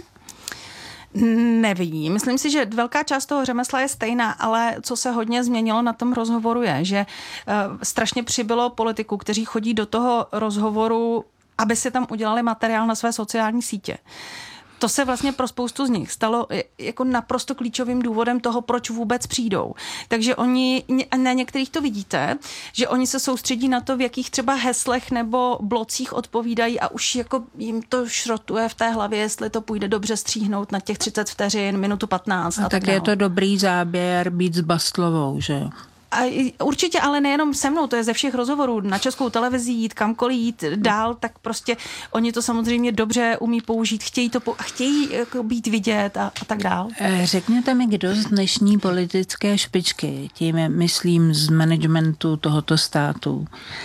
Nevím. Myslím si, že velká část toho řemesla je stejná, ale co se hodně změnilo na tom rozhovoru je, že uh, strašně přibylo politiků, kteří chodí do toho rozhovoru, aby si tam udělali materiál na své sociální sítě. To se vlastně pro spoustu z nich stalo jako naprosto klíčovým důvodem toho, proč vůbec přijdou. Takže oni, na některých to vidíte, že oni se soustředí na to, v jakých třeba heslech nebo blocích odpovídají a už jako jim to šrotuje v té hlavě, jestli to půjde dobře stříhnout na těch třicet vteřin, minutu patnáct. A, a tak, tak je to dobrý záběr být s Bastlovou, že jo? A určitě, ale nejenom se mnou, to je ze všech rozhovorů, na Českou televizi jít, kamkoliv jít dál, tak prostě oni to samozřejmě dobře umí použít, chtějí to a chtějí jako být vidět a, a tak dál. Řekněte mi, kdo z dnešní politické špičky, tím myslím z managementu tohoto státu,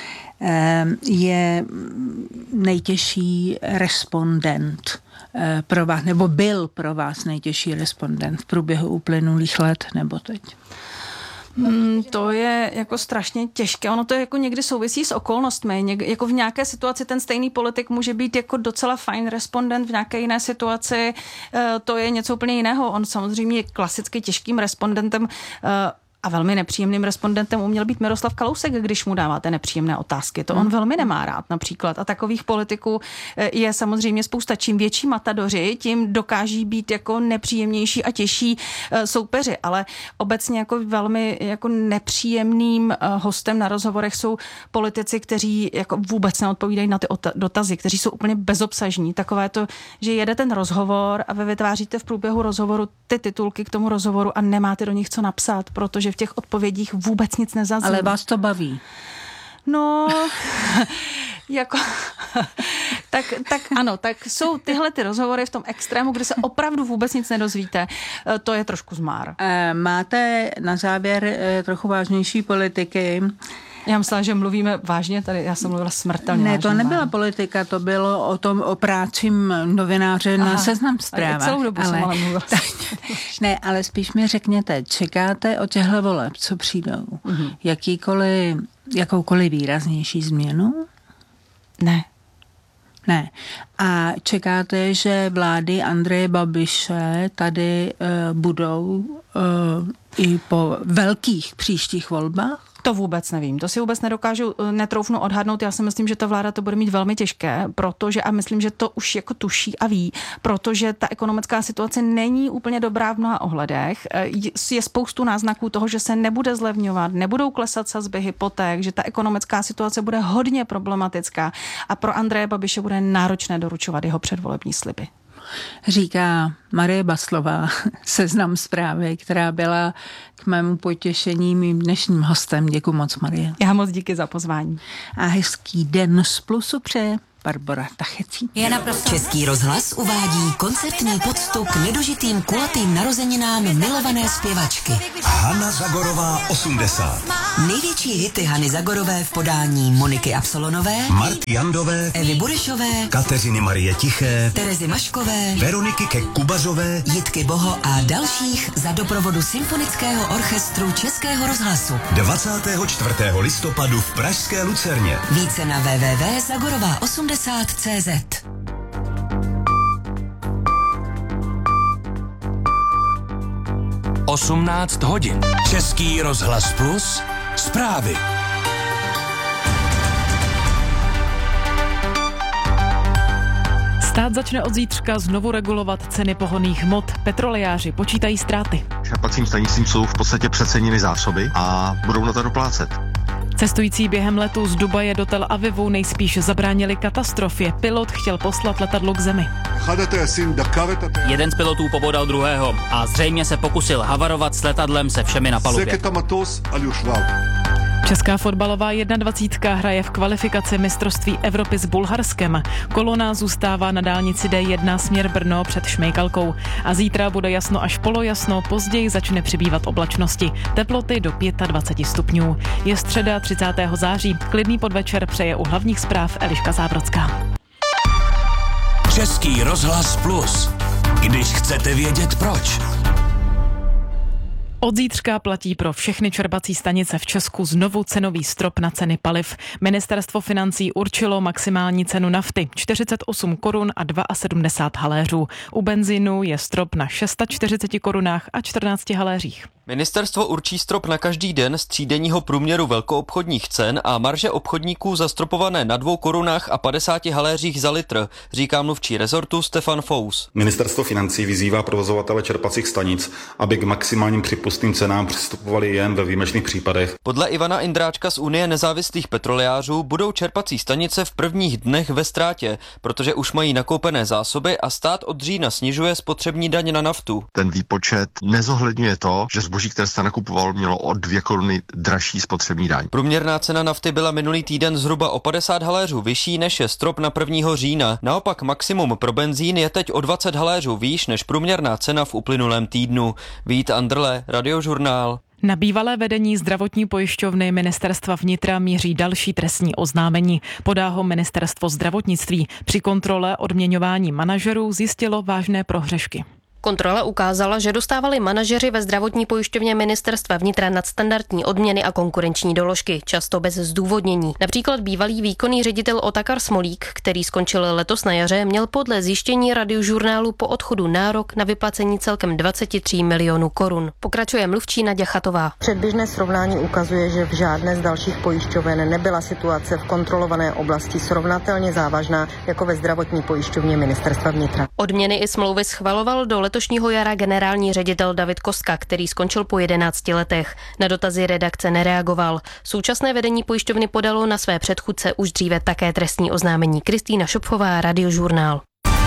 je nejtěžší respondent pro vás, nebo byl pro vás nejtěžší respondent v průběhu uplynulých let nebo teď? Hmm, to je jako strašně těžké. Ono to je jako někdy souvisí s okolnostmi. Něk, jako v nějaké situaci ten stejný politik může být jako docela fajn respondent, v nějaké jiné situaci e, to je něco úplně jiného. On samozřejmě je klasicky těžkým respondentem e, a velmi nepříjemným respondentem uměl být Miroslav Kalousek, když mu dáváte nepříjemné otázky. To on velmi nemá rád například. A takových politiků je samozřejmě spousta. Čím větší matadoři, tím dokáží být jako nepříjemnější a těžší soupeři. Ale obecně jako velmi jako nepříjemným hostem na rozhovorech jsou politici, kteří jako vůbec neodpovídají na ty dotazy, kteří jsou úplně bezobsažní. Takové to, že jede ten rozhovor a vy vytváříte v průběhu rozhovoru ty titulky k tomu rozhovoru a nemáte do nich co napsat, protože v těch odpovědích vůbec nic nezazní. Ale vás to baví? No, jako, tak, tak ano, tak jsou tyhle ty rozhovory v tom extrému, kde se opravdu vůbec nic nedozvíte. To je trošku zmár. Máte na závěr trochu vážnější politiky. Já myslela, že mluvíme vážně, tady já jsem mluvila smrtelně. Ne, vážně, to nebyla vážně. politika, to bylo o tom, o práci novináře na Seznam Zprávách. Celou dobu ale, jsem ale mluvila. Ne, ale spíš mi řekněte, čekáte od těchto voleb, co přijdou? Mm-hmm. Jakýkoliv, jakoukoliv výraznější změnu? Ne. Ne. A čekáte, že vlády Andreje Babiše tady uh, budou uh, i po velkých příštích volbách? To vůbec nevím, to si vůbec nedokážu, netroufnu odhadnout. Já si myslím, že ta vláda to bude mít velmi těžké, protože, a myslím, že to už jako tuší a ví, protože ta ekonomická situace není úplně dobrá v mnoha ohledech. Je spoustu náznaků toho, že se nebude zlevňovat, nebudou klesat sazby hypoték, že ta ekonomická situace bude hodně problematická a pro Andreje Babiše bude náročné doručovat jeho předvolební sliby. Říká Marie Baslová, Seznam Zprávy, která byla k mému potěšení mým dnešním hostem. Děkuji moc, Marie. Já moc díky za pozvání. A hezký den z Plusu přeje Barbora Tachecí. Český rozhlas uvádí koncertní poctu k nedožitým kulatým narozeninám milované zpěvačky. Hana Zagorová osmdesát. Největší hity Hany Zagorové v podání Moniky Absolonové, Marty Jandové, Evy Burešové, Kateřiny Marie Tiché, Terezy Maškové, Veroniky Kek-Kubařové, Jitky Boho a dalších za doprovodu Symfonického orchestru Českého rozhlasu. dvacátého čtvrtého listopadu v pražské Lucerně. Více na w w w tečka zagorová osmdesát tečka cé zet. osmnáct hodin. Český rozhlas Plus. Zprávy. Stát začne od zítřka znovu regulovat ceny pohonných hmot. Petrolejáři počítají ztráty. Čerpacím stanicím jsou v podstatě přecenily zásoby a budou na to doplácet. Cestující během letu z Dubaje do Tel Avivu nejspíš zabránili katastrofě. Pilot chtěl poslat letadlo k zemi. Jeden z pilotů pobodal druhého a zřejmě se pokusil havarovat s letadlem se všemi na palubě. Česká fotbalová jednadvacítka hraje v kvalifikaci mistrovství Evropy s Bulharskem. Kolona zůstává na dálnici D jedna směr Brno před Šmejkalkou. A zítra bude jasno až polojasno, později začne přibývat oblačnosti. Teploty do dvacet pět stupňů. Je středa třicátého září. Klidný podvečer přeje u hlavních zpráv Eliška Zábrodská. Český rozhlas Plus. Když chcete vědět proč. Od zítřka platí pro všechny čerpací stanice v Česku znovu cenový strop na ceny paliv. Ministerstvo financí určilo maximální cenu nafty čtyřicet osm korun a sedmdesát dva haléřů. U benzínu je strop na čtyřicet šest korunách a čtrnáct haléřích. Ministerstvo určí strop na každý den z třídenního průměru velkoobchodních cen a marže obchodníků zastropované na dvou korunách a padesáti haléřích za litr, říká mluvčí rezortu Stefan Fous. Ministerstvo financí vyzývá provozovatele čerpacích stanic, aby k maximálním připustným cenám přistupovali jen ve výjimečných případech. Podle Ivana Indráčka z Unie nezávislých petrolejářů budou čerpací stanice v prvních dnech ve ztrátě, protože už mají nakoupené zásoby a stát od října snižuje spotřební daň na naftu. Ten výpočet nezohledňuje to, že zboží, které jste nakupoval, mělo o dvě koruny dražší spotřební daň. Průměrná cena nafty byla minulý týden zhruba o padesát haléřů vyšší než je strop na prvního října. Naopak maximum pro benzín je teď o dvacet haléřů výš než průměrná cena v uplynulém týdnu. Vít Andrle, Radiožurnál. Na bývalé vedení zdravotní pojišťovny Ministerstva vnitra míří další trestní oznámení. Podá ho Ministerstvo zdravotnictví. Při kontrole odměňování manažerů zjistilo vážné prohřešky. Kontrola ukázala, že dostávali manažeři ve zdravotní pojišťovně Ministerstva vnitra nadstandardní odměny a konkurenční doložky, často bez zdůvodnění. Například bývalý výkonný ředitel Otakar Smolík, který skončil letos na jaře, měl podle zjištění Radiožurnálu po odchodu nárok na vyplacení celkem dvacet tři milionů korun. Pokračuje mluvčí Naďa Chatová. Předběžné srovnání ukazuje, že v žádné z dalších pojišťoven nebyla situace v kontrolované oblasti srovnatelně závažná jako ve zdravotní pojišťovně Ministerstva vnitra. Odměny i smlouvy schvaloval do letošního jara generální ředitel David Kostka, který skončil po jedenácti letech. Na dotazy redakce nereagoval. Současné vedení pojišťovny podalo na své předchůdce už dříve také trestní oznámení. Kristýna Šopfová, Radiožurnál.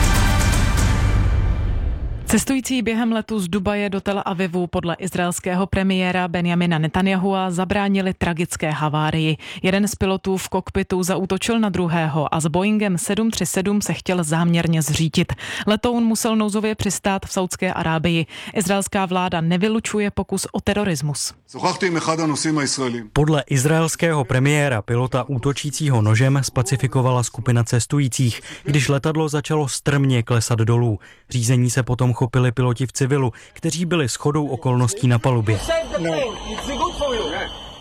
Cestující během letu z Dubaje do Tel Avivu podle izraelského premiéra Benjamina Netanyahua zabránili tragické havárii. Jeden z pilotů v kokpitu zaútočil na druhého a s Boeingem sedm tři sedm se chtěl záměrně zřítit. Letoun musel nouzově přistát v Saudské Arábii. Izraelská vláda nevylučuje pokus o terorismus. Podle izraelského premiéra pilota útočícího nožem spacifikovala skupina cestujících, když letadlo začalo strmě klesat dolů. Řízení se potom chopili piloti v civilu, kteří byli shodou okolností na palubě.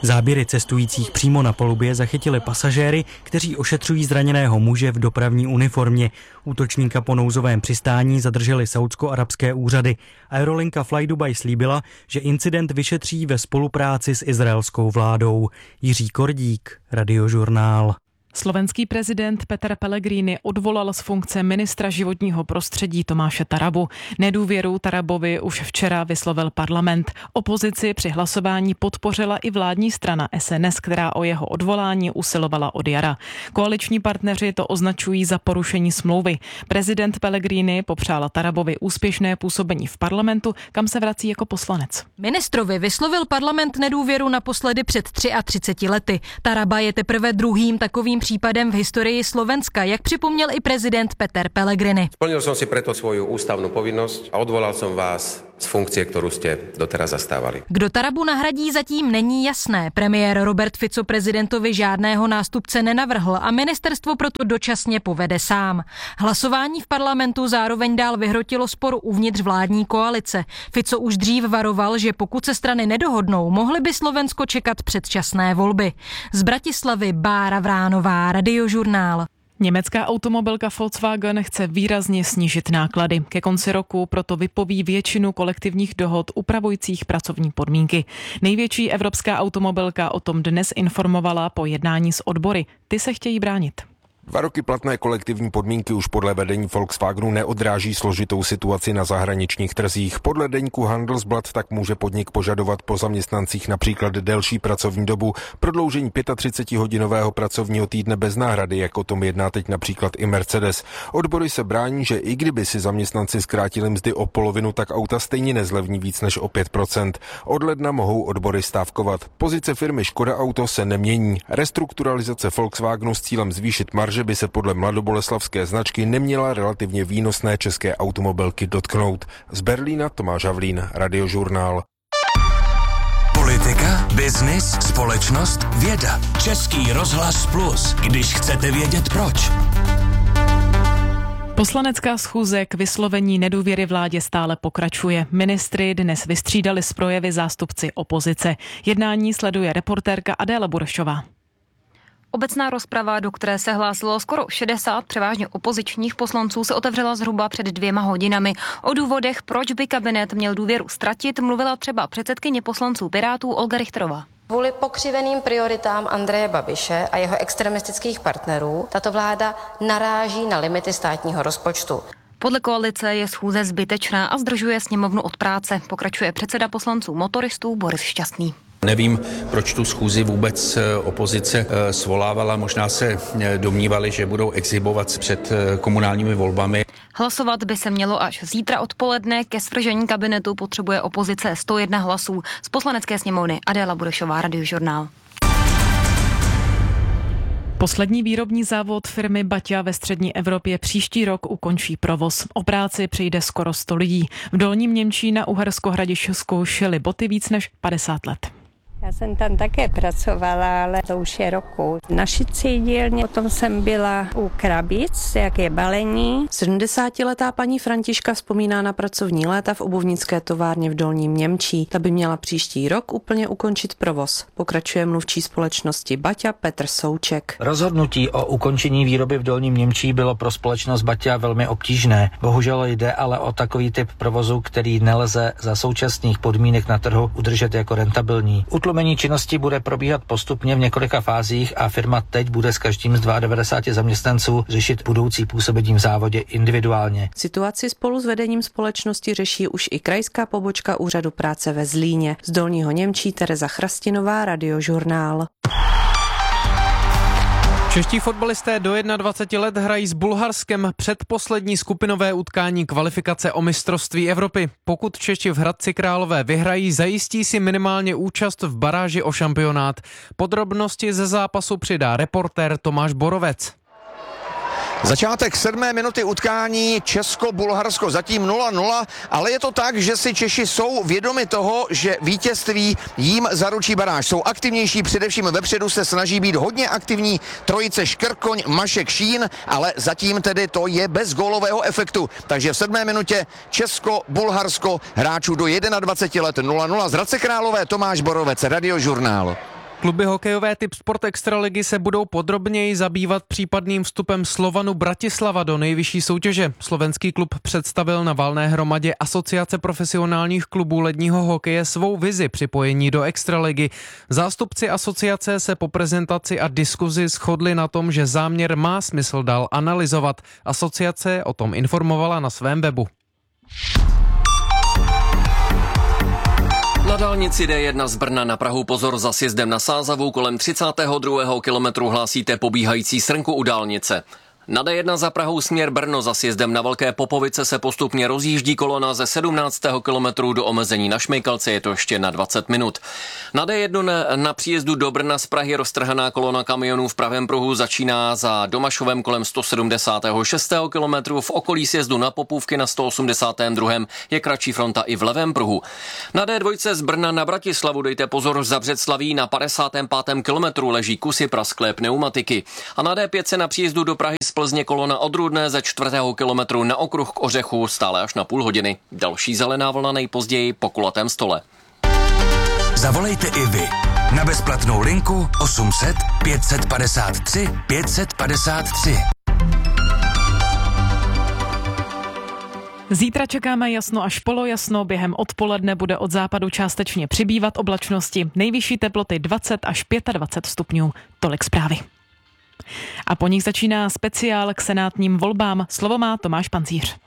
Záběry cestujících přímo na palubě zachytili pasažéry, kteří ošetřují zraněného muže v dopravní uniformě. Útočníka po nouzovém přistání zadrželi saúdsko-arabské úřady. Aerolinka Fly Dubai slíbila, že incident vyšetří ve spolupráci s izraelskou vládou. Jiří Kordík, Radiožurnál. Slovenský prezident Peter Pellegrini odvolal z funkce ministra životního prostředí Tomáše Tarabu. Nedůvěru Tarabovi už včera vyslovil parlament. Opozici při hlasování podpořila i vládní strana S N S, která o jeho odvolání usilovala od jara. Koaliční partneři to označují za porušení smlouvy. Prezident Pellegrini popřál Tarabovi úspěšné působení v parlamentu, kam se vrací jako poslanec. Ministrovi vyslovil parlament nedůvěru naposledy před třiceti třemi lety. Taraba je teprve druhým takovým případem v historii Slovenska, jak připomněl i prezident Peter Pellegrini. Splnil som si preto svoju ústavnú povinnosť a odvolal som vás z funkcie, ktorú ste doteraz zastávali. Kdo Tarabu nahradí, zatím není jasné. Premiér Robert Fico prezidentovi žádného nástupce nenavrhl a ministerstvo proto dočasně povede sám. Hlasování v parlamentu zároveň dál vyhrotilo spor uvnitř vládní koalice. Fico už dřív varoval, že pokud se strany nedohodnou, mohly by Slovensko čekat předčasné volby. Z Bratislavy Bára Vránová, Radiožurnál. Německá automobilka Volkswagen chce výrazně snížit náklady. Ke konci roku proto vypoví většinu kolektivních dohod upravujících pracovní podmínky. Největší evropská automobilka o tom dnes informovala po jednání s odbory. Ty se chtějí bránit. Dva roky platné kolektivní podmínky už podle vedení Volkswagenu neodráží složitou situaci na zahraničních trzích. Podle deníku Handelsblatt tak může podnik požadovat po zaměstnancích například delší pracovní dobu, prodloužení třicetipětihodinového pracovního týdne bez náhrady, jak o tom jedná teď například i Mercedes. Odbory se brání, že i kdyby si zaměstnanci zkrátili mzdy o polovinu, tak auta stejně nezlevní víc než o pět procent. Od ledna mohou odbory stávkovat. Pozice firmy Škoda Auto se nemění. Restrukturalizace Volkswagenu s cílem zvýšit marži, že by se podle mladoboleslavské značky neměla relativně výnosné české automobilky dotknout. Z Berlína Tomáš Havlín, Radiožurnál. Politika, biznis, společnost, věda. Český rozhlas Plus, když chcete vědět proč. Poslanecká schůze k vyslovení nedůvěry vládě stále pokračuje. Ministry dnes vystřídali z projevy zástupci opozice. Jednání sleduje reportérka Adéla Burešová. Obecná rozprava, do které se hlásilo skoro šedesát převážně opozičních poslanců, se otevřela zhruba před dvěma hodinami. O důvodech, proč by kabinet měl důvěru ztratit, mluvila třeba předsedkyně poslanců Pirátů Olga Richterová. Kvůli pokřiveným prioritám Andreje Babiše a jeho extremistických partnerů tato vláda naráží na limity státního rozpočtu. Podle koalice je schůze zbytečná a zdržuje sněmovnu od práce, pokračuje předseda poslanců Motoristů Boris Šťastný. Nevím, proč tu schůzi vůbec opozice svolávala. Možná se domnívali, že budou exhibovat před komunálními volbami. Hlasovat by se mělo až zítra odpoledne. Ke svržení kabinetu potřebuje opozice sto jedna hlasů. Z poslanecké sněmovny Adéla Burešová, Radiožurnál. Poslední výrobní závod firmy Baťa ve střední Evropě příští rok ukončí provoz. O práci přijde skoro sto lidí. V Dolním Němčí na Uhersko-Hradišťsku šili boty víc než padesát let. Já jsem tam také pracovala, ale to už je roku. Na šicí dílně, potom jsem byla u krabic, jak je balení. sedmdesátiletá paní Františka vzpomíná na pracovní léta v obuvnické továrně v Dolním Němčí. Ta by měla příští rok úplně ukončit provoz. Pokračuje mluvčí společnosti Baťa Petr Souček. Rozhodnutí o ukončení výroby v Dolním Němčí bylo pro společnost Baťa velmi obtížné. Bohužel jde ale o takový typ provozu, který nelze za současných podmínek na trhu udržet jako rentabilní. Utlumení činnosti bude probíhat postupně v několika fázích a firma teď bude s každým z devadesáti dvou zaměstnanců řešit budoucí působení v závodě individuálně. Situaci spolu s vedením společnosti řeší už i krajská pobočka Úřadu práce ve Zlíně. Z Dolního Němčí Tereza Chrastinová, Radiožurnál. Čeští fotbalisté do dvaceti jedna let hrají s Bulharskem předposlední skupinové utkání kvalifikace o mistrovství Evropy. Pokud Češi v Hradci Králové vyhrají, zajistí si minimálně účast v baráži o šampionát. Podrobnosti ze zápasu přidá reportér Tomáš Borovec. Začátek sedmé minuty utkání Česko-Bulharsko, zatím nula nula, ale je to tak, že si Češi jsou vědomi toho, že vítězství jim zaručí baráž. Jsou aktivnější, především vepředu se snaží být hodně aktivní trojice Škrkoň, Mašek, Šín, ale zatím tedy to je bez gólového efektu. Takže v sedmé minutě Česko-Bulharsko, hráčů do dvaceti jednoho let nula nula. Z Hradce Králové Tomáš Borovec, Radiožurnál. Kluby hokejové typ Sport Extraligy se budou podrobněji zabývat případným vstupem Slovanu Bratislava do nejvyšší soutěže. Slovenský klub představil na valné hromadě Asociace profesionálních klubů ledního hokeje svou vizi připojení do Extraligy. Zástupci asociace se po prezentaci a diskuzi shodli na tom, že záměr má smysl dál analyzovat. Asociace o tom informovala na svém webu. Na dálnici D jedna z Brna na Prahu pozor za sjezdem na Sázavu, kolem třicátého druhého kilometru hlásíte pobíhající srnku u dálnice. Na D jedna za Prahou směr Brno za sjezdem na Velké Popovice se postupně rozjíždí kolona ze sedmnáctého kilometru do omezení na Šmejkalce, je to ještě na dvacet minut. Na D jedna na, na příjezdu do Brna z Prahy roztrhaná kolona kamionů v pravém pruhu začíná za Domašovem kolem sto sedmdesátého šestého kilometru, v okolí sjezdu na Popůvky na sto osmdesátém druhém je kratší fronta i v levém pruhu. Na D dva z Brna na Bratislavu dejte pozor, za Břeclaví na padesátém pátém kilometru leží kusy prasklé pneumatiky. A na D pět na příjezdu do Prahy z Plzně kolona od Rudné ze čtvrtého kilometru na okruh k Ořechu stále až na půl hodiny. Další zelená vlna nejpozději po kulatém stole. Zavolejte i vy na bezplatnou linku osm set pět set padesát tři pět set padesát tři. Zítra čekáme jasno až polojasno, během odpoledne bude od západu částečně přibývat oblačnosti, nejvyšší teploty dvacet až dvacet pět stupňů. Tolik zprávy. A po nich začíná speciál k senátním volbám. Slovo má Tomáš Pancíř.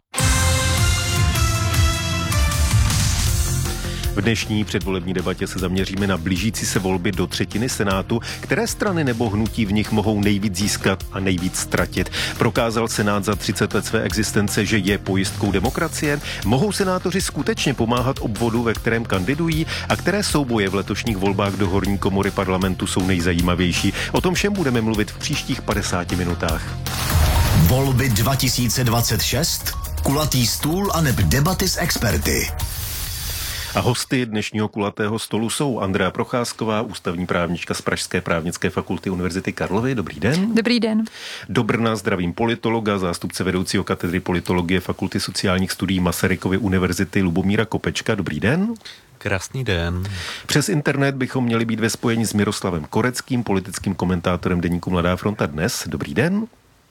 V dnešní předvolební debatě se zaměříme na blížící se volby do třetiny Senátu, které strany nebo hnutí v nich mohou nejvíc získat a nejvíc ztratit. Prokázal Senát za třicet let své existence, že je pojistkou demokracie. Mohou senátoři skutečně pomáhat obvodu, ve kterém kandidují, a které souboje v letošních volbách do horní komory parlamentu jsou nejzajímavější? O tom všem budeme mluvit v příštích padesáti minutách. Volby dva tisíce dvacet šest, kulatý stůl a neb debaty s experty. A hosty dnešního kulatého stolu jsou Andrea Procházková, ústavní právnička z Pražské právnické fakulty Univerzity Karlovy. Dobrý den. Dobrý den. Do Brna zdravím politologa, zástupce vedoucího katedry politologie Fakulty sociálních studií Masarykovy univerzity Lubomíra Kopečka. Dobrý den. Krásný den. Přes internet bychom měli být ve spojení s Miroslavem Koreckým, politickým komentátorem deníku Mladá fronta Dnes. Dobrý den.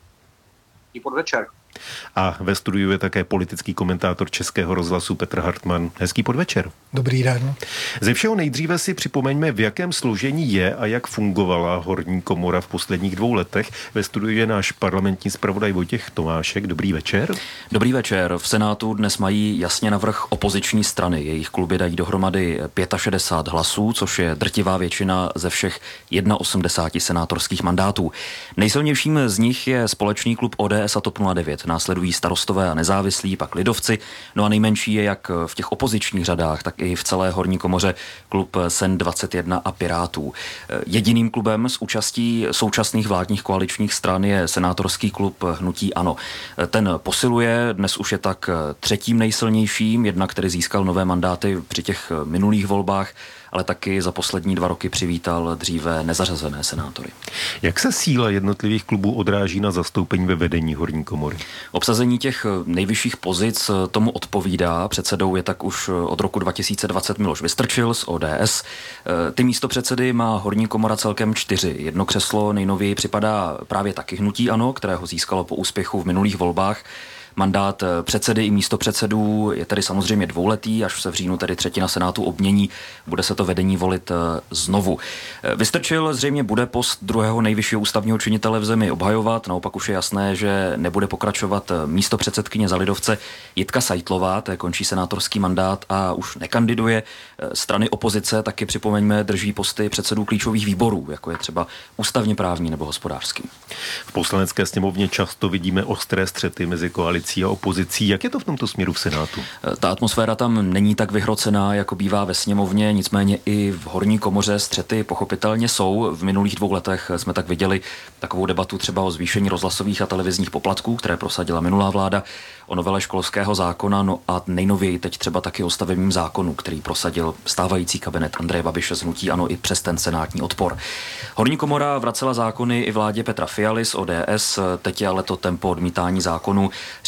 I podvečer. A ve studiu je také politický komentátor Českého rozhlasu Petr Hartmann. Hezký podvečer. Dobrý den. Ze všeho nejdříve si připomeňme, v jakém složení je a jak fungovala horní komora v posledních dvou letech. Ve studiu je náš parlamentní zpravodaj Vojtěch Tomášek. Dobrý večer. Dobrý večer. V Senátu dnes mají jasně navrch opoziční strany. Jejich kluby dají dohromady šedesát pět hlasů, což je drtivá většina ze všech osmdesáti jedna senátorských mandátů. Nejsilnějším z nich je společný klub O D S a TOP nula devět. Následují Starostové a nezávislí, pak lidovci. No a nejmenší je jak v těch opozičních řadách, tak i v celé horní komoře klub S E N dvacet jedna a Pirátů. Jediným klubem s účastí současných vládních koaličních stran je senátorský klub hnutí ANO. Ten posiluje, dnes už je tak třetím nejsilnějším, jednak který získal nové mandáty při těch minulých volbách, ale taky za poslední dva roky přivítal dříve nezařazené senátory. Jak se síla jednotlivých klubů odráží na zastoupení ve vedení horní komory? Obsazení těch nejvyšších pozic tomu odpovídá. Předsedou je tak už od roku dva tisíce dvacet Miloš Vystrčil z O D S. Ty místopředsedy má horní komora celkem čtyři. Jedno křeslo nejnověji připadá právě taky hnutí ANO, kterého získalo po úspěchu v minulých volbách. Mandát předsedy i místopředsedů je tedy samozřejmě dvouletý, až se v říjnu tedy třetina senátu obmění, bude se to vedení volit znovu. Vystrčil zřejmě bude post druhého nejvyššího ústavního činitele v zemi obhajovat, naopak už je jasné, že nebude pokračovat místopředsedkyně za lidovce Jitka Seitlová, té končí senátorský mandát a už nekandiduje. Strany opozice taky, připomeňme, drží posty předsedů klíčových výborů, jako je třeba ústavně právní nebo hospodářský. V poslanecké sněmovně často vidíme ostré střety mezi koalicí a opozicí. Jak je to v tomto směru v Senátu? Ta atmosféra tam není tak vyhrocená, jako bývá ve sněmovně, nicméně i v horní komoře střety pochopitelně jsou. V minulých dvou letech jsme tak viděli takovou debatu třeba o zvýšení rozhlasových a televizních poplatků, které prosadila minulá vláda, o novele školského zákona, no a nejnověji teď třeba taky o stavebním zákonu, který prosadil stávající kabinet Andreje Babiše z hnutí ANO i přes ten senátní odpor. Horní komora vracela zákony i vládě Petra Fialy z O D S, teď je ale to tempo odmítání zákonů, řekněme,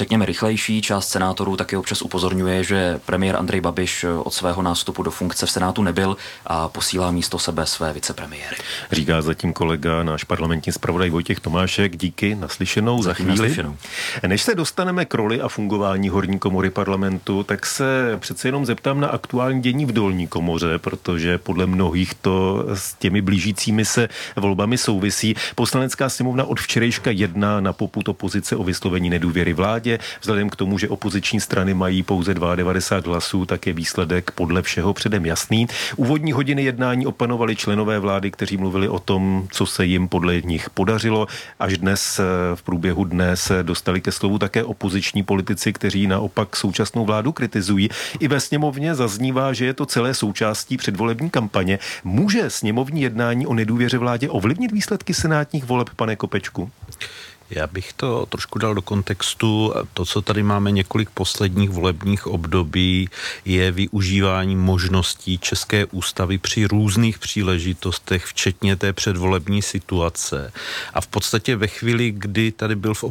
řekněme, rychlejší. Část senátorů taky občas upozorňuje, že premiér Andrej Babiš od svého nástupu do funkce v Senátu nebyl a posílá místo sebe své vicepremiéry. Říká zatím kolega, náš parlamentní zpravodaj Vojtěch Tomášek. Díky, naslyšenou za chvíli. Naslyšenou. Než se dostaneme k roli a fungování horní komory parlamentu, tak se přece jenom zeptám na aktuální dění v dolní komoře, protože podle mnohých to s těmi blížícími se volbami souvisí. Poslanecká sněmovna od včerejška jedná na popud opozice o vyslovení nedůvěry vládě. Vzhledem k tomu, že opoziční strany mají pouze devadesát dva hlasů, tak je výsledek podle všeho předem jasný. Úvodní hodiny jednání opanovali členové vlády, kteří mluvili o tom, co se jim podle nich podařilo. Až dnes v průběhu dne se dostali ke slovu také opoziční politici, kteří naopak současnou vládu kritizují. I ve sněmovně zaznívá, že je to celé součástí předvolební kampaně. Může sněmovní jednání o nedůvěře vládě ovlivnit výsledky senátních voleb, pane Kopečku? Já bych to trošku dal do kontextu. To, co tady máme několik posledních volebních období, je využívání možností České ústavy při různých příležitostech, včetně té předvolební situace. A v podstatě ve chvíli, kdy tady byl v